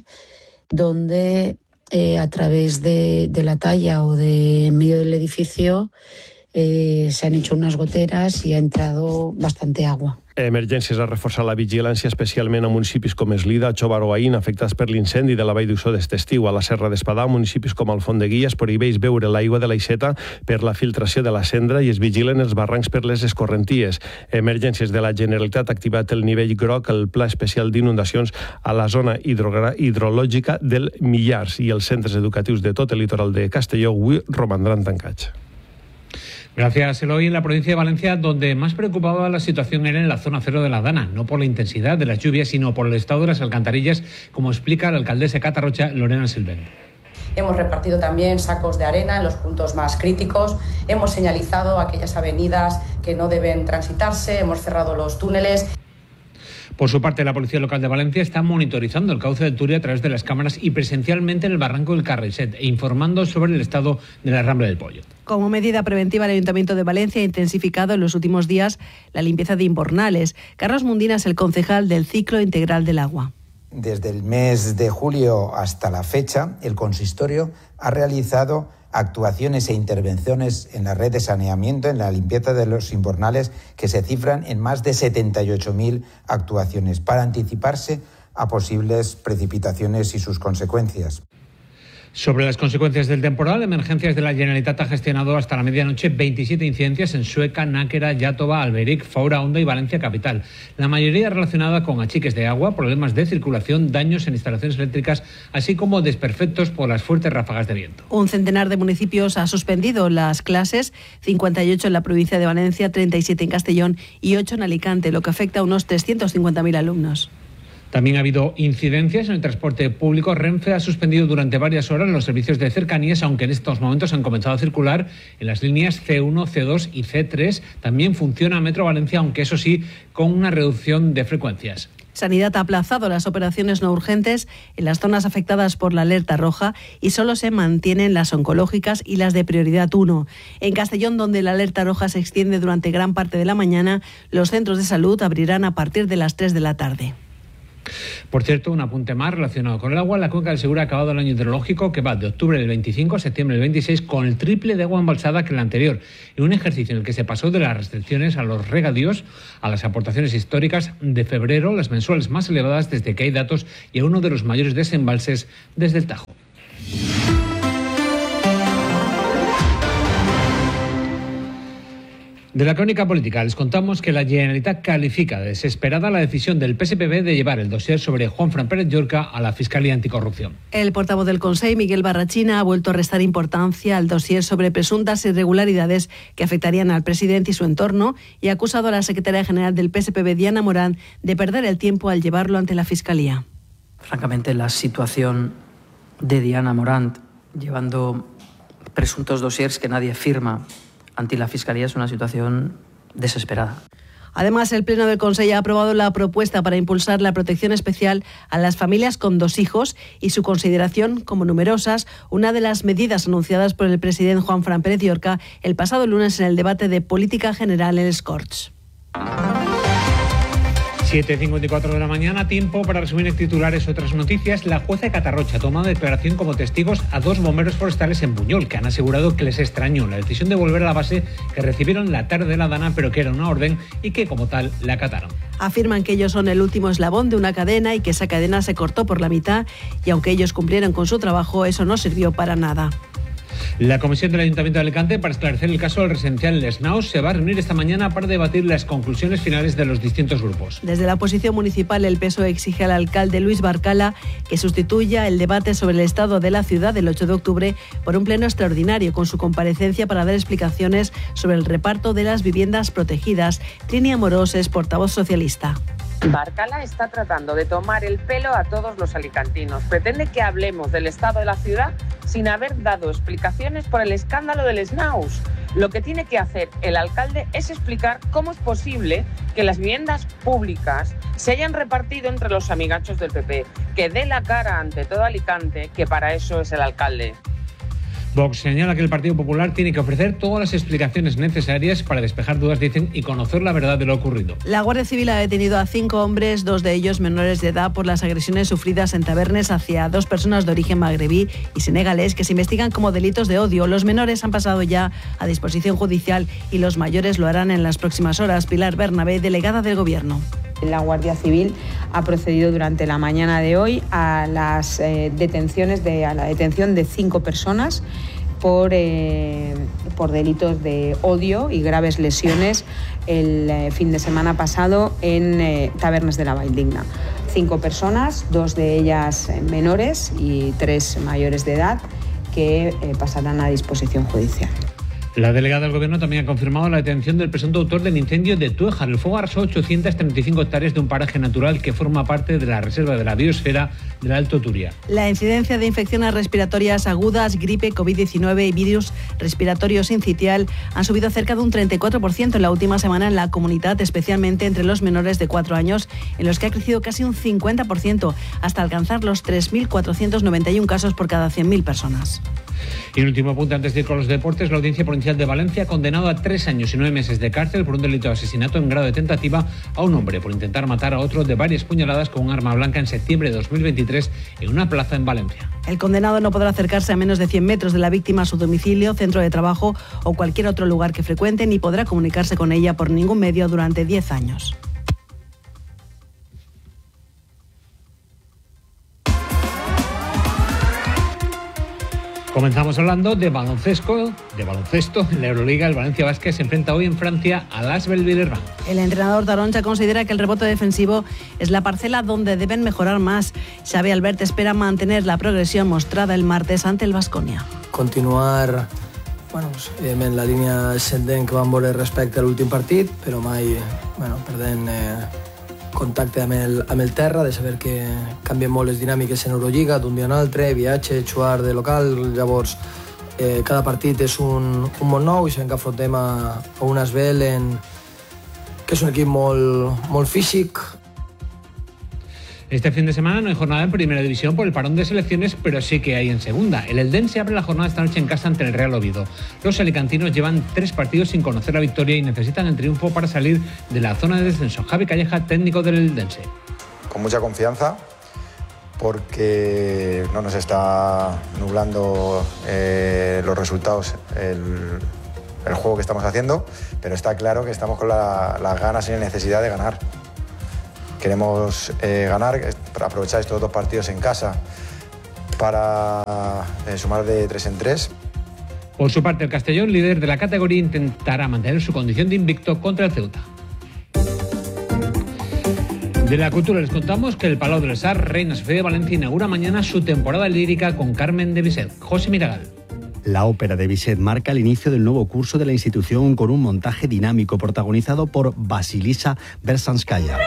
Speaker 18: donde a través de la talla o de en medio del edificio se han hecho unas goteras y ha entrado bastante agua.
Speaker 17: Emergències ha reforçat la vigilància especialment a municipis com Eslida, Xóvar o Aín, afectats per l'incendi de la Vall d'Uixó d'este estiu. A la Serra d'Espadà, municipis com Alfondeguilla es prohibeix beure l'aigua de l'aixeta per la filtració de la cendra i es vigilen els barrancs per les escorrenties. Emergències de la Generalitat ha activat el nivell groc, el Pla Especial d'Inundacions a la zona hidrològica del Millars, i els centres educatius de tot el litoral de Castelló avui romandran tancats.
Speaker 13: Gracias, Eloy. En la provincia de Valencia, donde más preocupaba la situación era en la zona cero de la Dana, no por la intensidad de las lluvias, sino por el estado de las alcantarillas, como explica la alcaldesa Catarrocha, Lorena Silvén.
Speaker 24: Hemos repartido también sacos de arena en los puntos más críticos, hemos señalizado aquellas avenidas que no deben transitarse, hemos cerrado los túneles.
Speaker 13: Por su parte, la Policía Local de Valencia está monitorizando el cauce del Turia a través de las cámaras y presencialmente en el barranco del Carriset e informando sobre el estado de la Rambla del Pollo.
Speaker 1: Como medida preventiva, el Ayuntamiento de Valencia ha intensificado en los últimos días la limpieza de invernales. Carlos Mundina es el concejal del Ciclo Integral del Agua.
Speaker 19: Desde el mes de julio hasta la fecha, el consistorio ha realizado actuaciones e intervenciones en la red de saneamiento, en la limpieza de los invernales, que se cifran en más de 78.000 actuaciones, para anticiparse a posibles precipitaciones y sus consecuencias.
Speaker 13: Sobre las consecuencias del temporal, Emergencias de la Generalitat ha gestionado hasta la medianoche 27 incidencias en Sueca, Náquera, Iàtova, Alberic, Faura Honda y Valencia Capital. La mayoría relacionada con achiques de agua, problemas de circulación, daños en instalaciones eléctricas, así como desperfectos por las fuertes ráfagas de viento.
Speaker 1: Un centenar de municipios ha suspendido las clases, 58 en la provincia de Valencia, 37 en Castellón y 8 en Alicante, lo que afecta a unos 350.000 alumnos.
Speaker 13: También ha habido incidencias en el transporte público. Renfe ha suspendido durante varias horas los servicios de cercanías, aunque en estos momentos han comenzado a circular en las líneas C1, C2 y C3. También funciona Metro Valencia, aunque eso sí, con una reducción de frecuencias.
Speaker 1: Sanidad ha aplazado las operaciones no urgentes en las zonas afectadas por la alerta roja y solo se mantienen las oncológicas y las de prioridad 1. En Castellón, donde la alerta roja se extiende durante gran parte de la mañana, los centros de salud abrirán a partir de las 3 de la tarde.
Speaker 13: Por cierto, un apunte más relacionado con el agua. La cuenca del Segura ha acabado el año hidrológico, que va de octubre del 25 a septiembre del 26, con el triple de agua embalsada que el anterior, en un ejercicio en el que se pasó de las restricciones a los regadíos a las aportaciones históricas de febrero, las mensuales más elevadas desde que hay datos, y a uno de los mayores desembalses desde el Tajo. De la crónica política les contamos que la Generalitat califica de desesperada la decisión del PSPB de llevar el dossier sobre Juanfran Pérez Llorca a la Fiscalía Anticorrupción.
Speaker 1: El portavoz del Consell, Miguel Barrachina, ha vuelto a restar importancia al dossier sobre presuntas irregularidades que afectarían al presidente y su entorno y ha acusado a la secretaria general del PSPB, Diana Morant, de perder el tiempo al llevarlo ante la Fiscalía.
Speaker 3: Francamente, la situación de Diana Morant llevando presuntos dossiers que nadie firma ante la Fiscalía es una situación desesperada.
Speaker 1: Además, el Pleno del Consell ha aprobado la propuesta para impulsar la protección especial a las familias con 2 hijos y su consideración como numerosas, una de las medidas anunciadas por el presidente Juanfran Pérez Llorca el pasado lunes en el debate de política general en les Corts.
Speaker 13: 7:54 de la mañana, tiempo para resumir en titulares otras noticias. La jueza de Catarrocha ha tomado declaración como testigos a 2 bomberos forestales en Buñol, que han asegurado que les extrañó la decisión de volver a la base que recibieron la tarde de la Dana, pero que era una orden y que como tal la acataron.
Speaker 1: Afirman que ellos son el último eslabón de una cadena y que esa cadena se cortó por la mitad, y aunque ellos cumplieron con su trabajo, eso no sirvió para nada.
Speaker 13: La comisión del Ayuntamiento de Alicante para esclarecer el caso del residencial Les Naus se va a reunir esta mañana para debatir las conclusiones finales de los distintos grupos.
Speaker 1: Desde la oposición municipal, el PSOE exige al alcalde Luis Barcala que sustituya el debate sobre el estado de la ciudad del 8 de octubre por un pleno extraordinario con su comparecencia para dar explicaciones sobre el reparto de las viviendas protegidas. Trini Amorós es portavoz socialista.
Speaker 5: Barcala está tratando de tomar el pelo a todos los alicantinos. Pretende que hablemos del estado de la ciudad sin haber dado explicaciones por el escándalo del Les Naus. Lo que tiene que hacer el alcalde es explicar cómo es posible que las viviendas públicas se hayan repartido entre los amigachos del PP, que dé la cara ante todo Alicante, que para eso es el alcalde.
Speaker 13: Vox señala que el Partido Popular tiene que ofrecer todas las explicaciones necesarias para despejar dudas, dicen, y conocer la verdad de lo ocurrido.
Speaker 1: La Guardia Civil ha detenido a 5 hombres, 2 de ellos menores de edad, por las agresiones sufridas en Tabernes hacia 2 personas de origen magrebí y senegalés que se investigan como delitos de odio. Los menores han pasado ya a disposición judicial y los mayores lo harán en las próximas horas. Pilar Bernabé, delegada del Gobierno.
Speaker 20: La Guardia Civil ha procedido durante la mañana de hoy a las detención de 5 personas por delitos de odio y graves lesiones el fin de semana pasado en Tabernes de la Valldigna. 5 personas, 2 de ellas menores y 3 mayores de edad, que pasarán a disposición judicial.
Speaker 13: La delegada del Gobierno también ha confirmado la detención del presunto autor del incendio de Tuéjar. El fuego arrasó 835 hectáreas de un paraje natural que forma parte de la Reserva de la Biosfera del Alto Turia. La
Speaker 1: incidencia de infecciones respiratorias agudas, gripe, COVID-19 y virus respiratorio sincitial han subido cerca de un 34% en la última semana en la comunidad, especialmente entre los menores de 4 años, en los que ha crecido casi un 50%, hasta alcanzar los 3.491 casos por cada 100.000 personas.
Speaker 13: Y un último apunte antes de ir con los deportes. La Audiencia Provincial de Valencia ha condenado a 3 años y 9 meses de cárcel por un delito de asesinato en grado de tentativa a un hombre por intentar matar a otro de varias puñaladas con un arma blanca en septiembre de 2023 en una plaza en Valencia.
Speaker 1: El condenado no podrá acercarse a menos de 100 metros de la víctima a su domicilio, centro de trabajo o cualquier otro lugar que frecuente, ni podrá comunicarse con ella por ningún medio durante 10 años.
Speaker 13: Comenzamos hablando de baloncesto. En la Euroliga, el Valencia Basket se enfrenta hoy en Francia al AS Villeurbanne.
Speaker 1: El entrenador Taroncha considera que el rebote defensivo es la parcela donde deben mejorar más. Xavi Albert espera mantener la progresión mostrada el martes ante el Baskonia.
Speaker 21: Continuar, evidentment, la línia ascendent que vam veure respecte a l'últim partit, però mai perdent contacte amb el terra, de saber que canvien molt les dinàmiques en Eurolliga, d'un dia a un altre, viatge, jugar de local, llavors cada partit és un món nou i sabem que afrontem a un Asvel que és un equip molt físic.
Speaker 13: Este fin de semana no hay jornada en Primera División por el parón de selecciones, pero sí que hay en Segunda. El Eldense abre la jornada esta noche en casa ante el Real Oviedo. Los alicantinos llevan 3 partidos sin conocer la victoria y necesitan el triunfo para salir de la zona de descenso. Javi Calleja, técnico del Eldense.
Speaker 4: Con mucha confianza, porque no nos está nublando los resultados el juego que estamos haciendo, pero está claro que estamos con las ganas y la necesidad de ganar. Queremos ganar, para aprovechar estos 2 partidos en casa para sumar de 3 en 3.
Speaker 13: Por su parte, el Castellón, líder de la categoría, intentará mantener su condición de invicto contra el Ceuta. De la cultura les contamos que el Palau del Sar, Reina Sofía de Valencia, inaugura mañana su temporada lírica con Carmen de Bizet. José Miragal.
Speaker 7: La ópera de Bizet marca el inicio del nuevo curso de la institución con un montaje dinámico protagonizado por Vasilisa Berzhanskaya.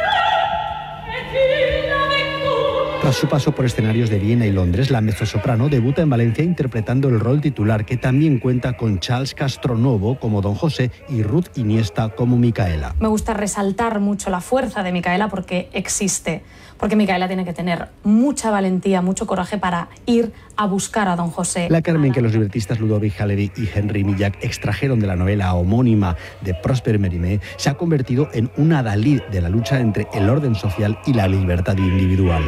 Speaker 7: Tras su paso por escenarios de Viena y Londres, la mezzosoprano debuta en Valencia interpretando el rol titular, que también cuenta con Charles Castronovo como Don José y Ruth Iniesta como Micaela.
Speaker 22: Me gusta resaltar mucho la fuerza de Micaela porque existe, porque Micaela tiene que tener mucha valentía, mucho coraje para ir a buscar a Don José.
Speaker 7: La Carmen que los libretistas Ludovic Halevi y Henry Millac extrajeron de la novela homónima de Prosper Mérimée se ha convertido en una adalid de la lucha entre el orden social y la libertad individual.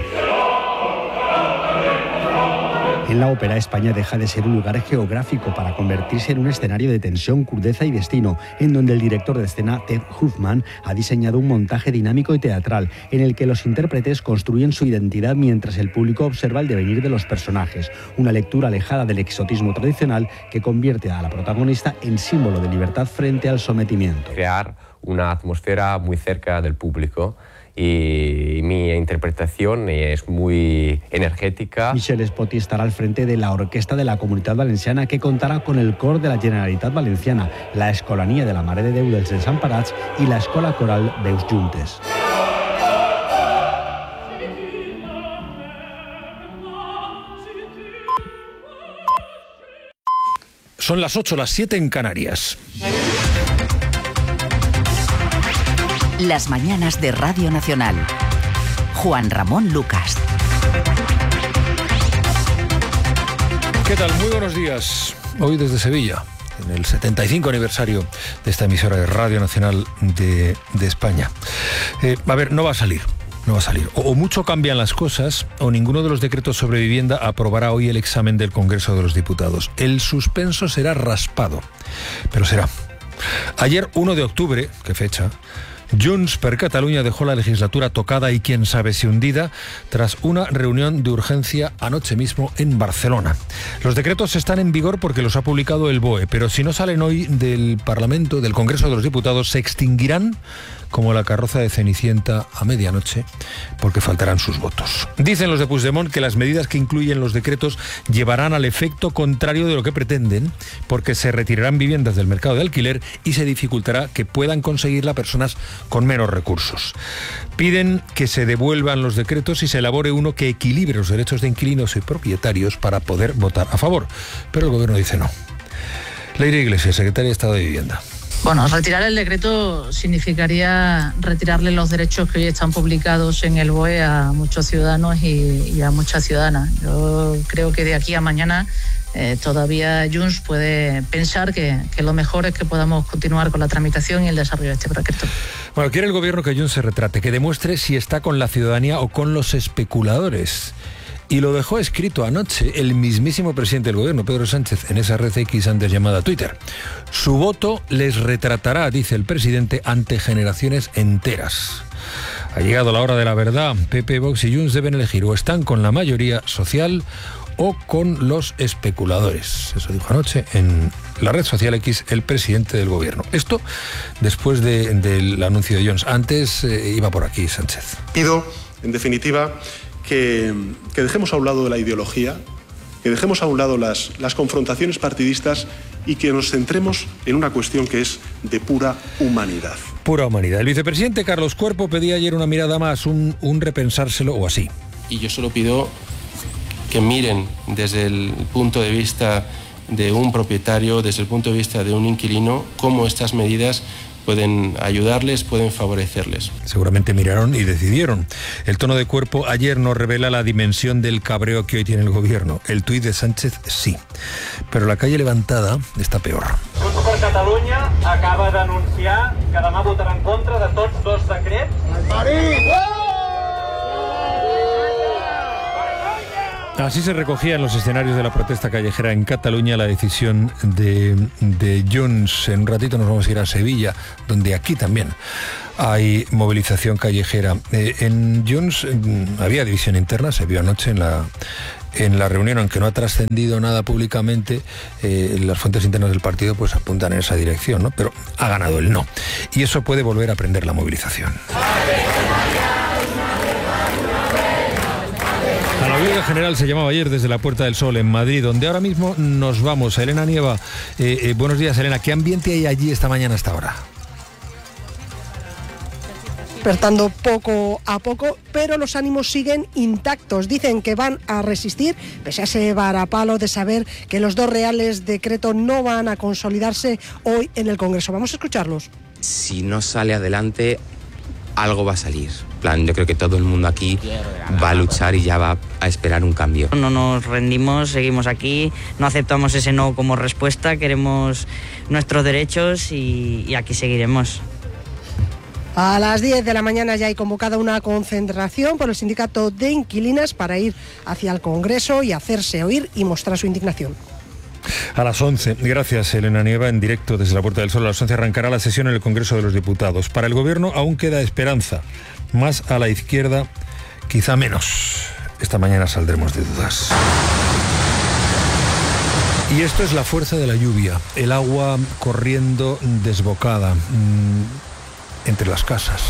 Speaker 7: En la ópera, España deja de ser un lugar geográfico para convertirse en un escenario de tensión, crudeza y destino, en donde el director de escena, Ted Huffman, ha diseñado un montaje dinámico y teatral en el que los intérpretes construyen su identidad mientras el público observa el devenir de los personajes. Una lectura alejada del exotismo tradicional que convierte a la protagonista en símbolo de libertad frente al sometimiento.
Speaker 23: Crear una atmósfera muy cerca del público. Y mi interpretación es muy energética.
Speaker 7: Michel Spotti estará al frente de la Orquesta de la Comunitat Valenciana, que contará con el cor de la Generalitat Valenciana, la Escolanía de la Mare de Déu dels Desemparats y la Escola Coral Veus Juntes.
Speaker 2: Son las 8, las 7 en Canarias.
Speaker 6: Las mañanas de Radio Nacional. Juan Ramón Lucas.
Speaker 2: ¿Qué tal? Muy buenos días. Hoy desde Sevilla, en el 75 aniversario de esta emisora de Radio Nacional de España. A ver, no va a salir. O mucho cambian las cosas, o ninguno de los decretos sobre vivienda aprobará hoy el examen del Congreso de los Diputados. El suspenso será raspado, pero será. Ayer, 1 de octubre, ¿qué fecha?, Junts per Catalunya dejó la legislatura tocada y quién sabe si hundida tras una reunión de urgencia anoche mismo en Barcelona. Los decretos están en vigor porque los ha publicado el BOE, pero si no salen hoy del Parlamento, del Congreso de los Diputados, se extinguirán como la carroza de Cenicienta a medianoche, porque faltarán sus votos. Dicen los de Puigdemont que las medidas que incluyen los decretos llevarán al efecto contrario de lo que pretenden, porque se retirarán viviendas del mercado de alquiler y se dificultará que puedan conseguirla personas con menos recursos. Piden que se devuelvan los decretos y se elabore uno que equilibre los derechos de inquilinos y propietarios para poder votar a favor. Pero el gobierno dice no. Leire Iglesias, secretaria de Estado de Vivienda.
Speaker 25: Bueno, retirar el decreto significaría retirarle los derechos que hoy están publicados en el BOE a muchos ciudadanos y a muchas ciudadanas. Yo creo que de aquí a mañana todavía Junts puede pensar que lo mejor es que podamos continuar con la tramitación y el desarrollo de este decreto.
Speaker 2: Bueno, quiere el gobierno que Junts se retrate, que demuestre si está con la ciudadanía o con los especuladores. Y lo dejó escrito anoche el mismísimo presidente del gobierno, Pedro Sánchez, en esa red X antes llamada Twitter. Su voto les retratará, dice el presidente, ante generaciones enteras. Ha llegado la hora de la verdad. PP, Vox y Junts deben elegir o están con la mayoría social o con los especuladores. Eso dijo anoche en la red social X el presidente del gobierno. Esto después del anuncio de Junts. Antes iba por aquí Sánchez.
Speaker 26: Pido, en definitiva, que dejemos a un lado de la ideología
Speaker 8: que dejemos a un lado las confrontaciones partidistas y que nos centremos en una cuestión que es de pura humanidad.
Speaker 2: Pura humanidad. El vicepresidente Carlos Cuerpo pedía ayer una mirada más, un repensárselo o así.
Speaker 9: Y yo solo pido que miren desde el punto de vista de un propietario, desde el punto de vista de un inquilino, cómo estas medidas pueden ayudarles, pueden favorecerles.
Speaker 2: Seguramente miraron y decidieron. El tono de Cuerpo ayer nos revela la dimensión del cabreo que hoy tiene el gobierno. El tuit de Sánchez sí, però la calle levantada està peor.
Speaker 10: Junts per Catalunya acaba d'anunciar que demà votarà en contra de tots dos decrets.
Speaker 2: Así se recogía en los escenarios de la protesta callejera en Cataluña la decisión de Junts. En un ratito nos vamos a ir a Sevilla, donde aquí también hay movilización callejera. En Junts había división interna, se vio anoche en la reunión, aunque no ha trascendido nada públicamente. Las fuentes internas del partido pues apuntan en esa dirección, ¿no? Pero ha ganado el no. Y eso puede volver a prender la movilización. A la huelga general se llamaba ayer desde la Puerta del Sol en Madrid, donde ahora mismo nos vamos. A Elena Nieva. Buenos días, Elena. ¿Qué ambiente hay allí esta mañana hasta ahora?
Speaker 11: Despertando poco a poco, pero los ánimos siguen intactos. Dicen que van a resistir, pese a ese varapalo de saber que los dos reales decretos no van a consolidarse hoy en el Congreso. Vamos a escucharlos.
Speaker 12: Si no sale adelante, algo va a salir. Yo creo que todo el mundo aquí va a luchar y ya va a esperar un cambio.
Speaker 26: No nos rendimos, seguimos aquí, no aceptamos ese no como respuesta, queremos nuestros derechos y aquí seguiremos.
Speaker 11: A las 10 de la mañana ya hay convocada una concentración por el sindicato de inquilinas para ir hacia el Congreso y hacerse oír y mostrar su indignación.
Speaker 2: A las 11, gracias Elena Nieva, en directo desde la Puerta del Sol. A las 11 arrancará la sesión en el Congreso de los Diputados. Para el Gobierno aún queda esperanza, más a la izquierda, quizá menos. Esta mañana saldremos de dudas. Y esto es la fuerza de la lluvia, el agua corriendo desbocada entre las casas.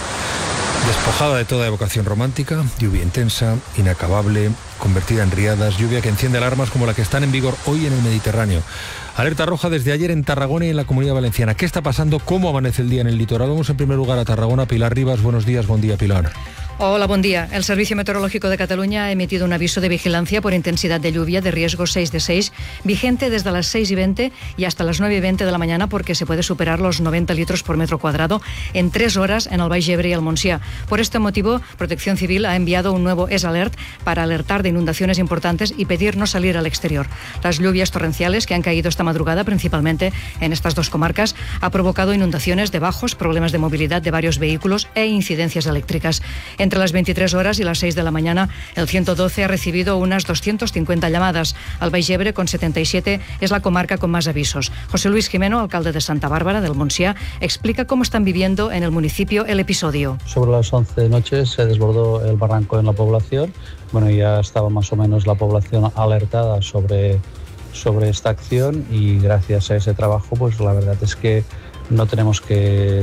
Speaker 2: Despojada de toda evocación romántica, lluvia intensa, inacabable, convertida en riadas, lluvia que enciende alarmas como la que están en vigor hoy en el Mediterráneo. Alerta roja desde ayer en Tarragona y en la Comunidad Valenciana. ¿Qué está pasando? ¿Cómo amanece el día en el litoral? Vamos en primer lugar a Tarragona. Pilar Rivas, buenos días. Buen día, Pilar.
Speaker 27: Hola, buen día. El Servicio Meteorológico de Cataluña ha emitido un aviso de vigilancia por intensidad de lluvia de riesgo 6 de 6, vigente desde las 6:20 y hasta las 9:20 de la mañana, porque se puede superar los 90 litros por metro cuadrado en 3 horas en el Baix Ebre y el Montsià. Por este motivo, Protección Civil ha enviado un nuevo ES-Alert para alertar de inundaciones importantes y pedir no salir al exterior. Las lluvias torrenciales que han caído esta madrugada, principalmente en estas dos comarcas, ha provocado inundaciones de bajos, problemas de movilidad de varios vehículos e incidencias eléctricas. Entre las 23 horas y las 6 de la mañana, el 112 ha recibido unas 250 llamadas. El Baix Ebre, con 77, es la comarca con más avisos. José Luis Jimeno, alcalde de Santa Bárbara, del Montsià, explica cómo están viviendo en el municipio el episodio.
Speaker 28: Sobre las 11 de noche se desbordó el barranco en la población. Bueno, ya estaba más o menos la población alertada sobre esta acción, y gracias a ese trabajo, pues la verdad es que no tenemos que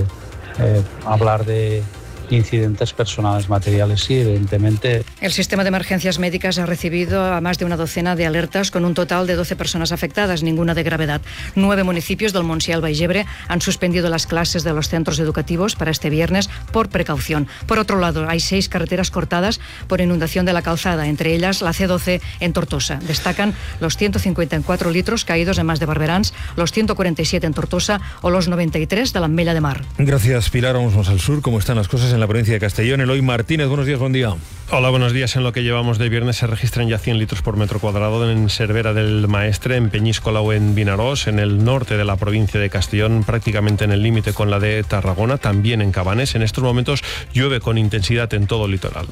Speaker 28: hablar de incidentes personales, materiales, sí, evidentemente.
Speaker 27: El sistema de emergencias médicas ha recibido a más de una docena de alertas, con un total de 12 personas afectadas, ninguna de gravedad. 9 municipios del Montsià y el Baix Ebre han suspendido las clases de los centros educativos para este viernes por precaución. Por otro lado, hay 6 carreteras cortadas por inundación de la calzada, entre ellas la C12 en Tortosa. Destacan los 154 litros caídos en Mas de Barberans, los 147 en Tortosa o los 93 de la Ametlla de Mar.
Speaker 2: Gracias, Pilar. Vamos al sur. ¿Cómo están las cosas en la provincia de Castellón? Eloy Martínez, buenos días, buen día.
Speaker 17: Hola, buenos días. En lo que llevamos de viernes se registran ya 100 litros por metro cuadrado en Cervera del Maestre, en Peñíscola o en Vinaròs, en el norte de la provincia de Castellón, prácticamente en el límite con la de Tarragona, también en Cabanes. En estos momentos llueve con intensidad en todo el litoral.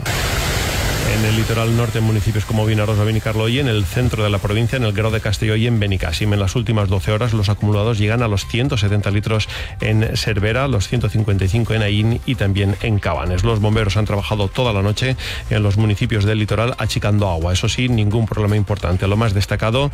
Speaker 17: En el litoral norte, en municipios como Vinaròs o Benicarló, y en el centro de la provincia, en el Grau de Castelló y en Benicàssim. En las últimas 12 horas los acumulados llegan a los 170 litros en Cervera, los 155 en Aín y también en Cabanes. Los bomberos han trabajado toda la noche en los municipios del litoral achicando agua. Eso sí, ningún problema importante. Lo más destacado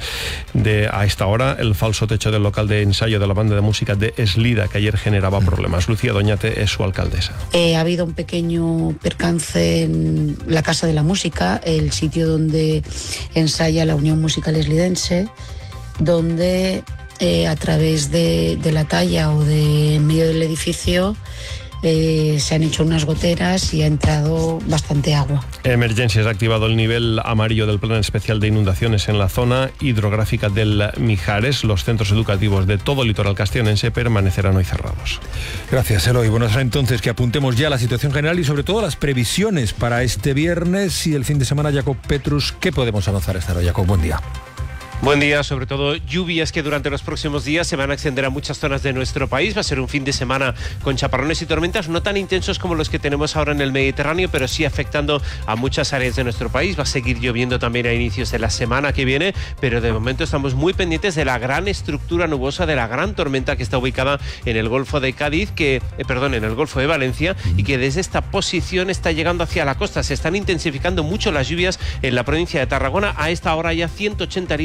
Speaker 17: a esta hora, el falso techo del local de ensayo de la banda de música de Eslida, que ayer generaba problemas. Lucía Doñate es su alcaldesa.
Speaker 18: Ha habido un pequeño percance en la Casa de la Música, el sitio donde ensaya la Unión Musical Eslidense, donde a través de la talla o de en medio del edificio se han hecho unas goteras y ha entrado bastante agua.
Speaker 17: Emergencias ha activado el nivel amarillo del Plan Especial de Inundaciones en la zona hidrográfica del Mijares. Los centros educativos de todo el litoral castellonense permanecerán hoy cerrados.
Speaker 2: Gracias, Eloy. Bueno, será entonces que apuntemos ya la situación general y sobre todo las previsiones para este viernes y el fin de semana. Jacob Petrus, ¿qué podemos avanzar esta hora? Jacob, buen día.
Speaker 3: Buen día, sobre todo lluvias que durante los próximos días se van a extender a muchas zonas de nuestro país. Va a ser un fin de semana con chaparrones y tormentas no tan intensos como los que tenemos ahora en el Mediterráneo, pero sí afectando a muchas áreas de nuestro país. Va a seguir lloviendo también a inicios de la semana que viene, pero de momento estamos muy pendientes de la gran estructura nubosa, de la gran tormenta que está ubicada en el Golfo de Cádiz, en el Golfo de Valencia, y que desde esta posición está llegando hacia la costa. Se están intensificando mucho las lluvias en la provincia de Tarragona. A esta hora ya 180 litros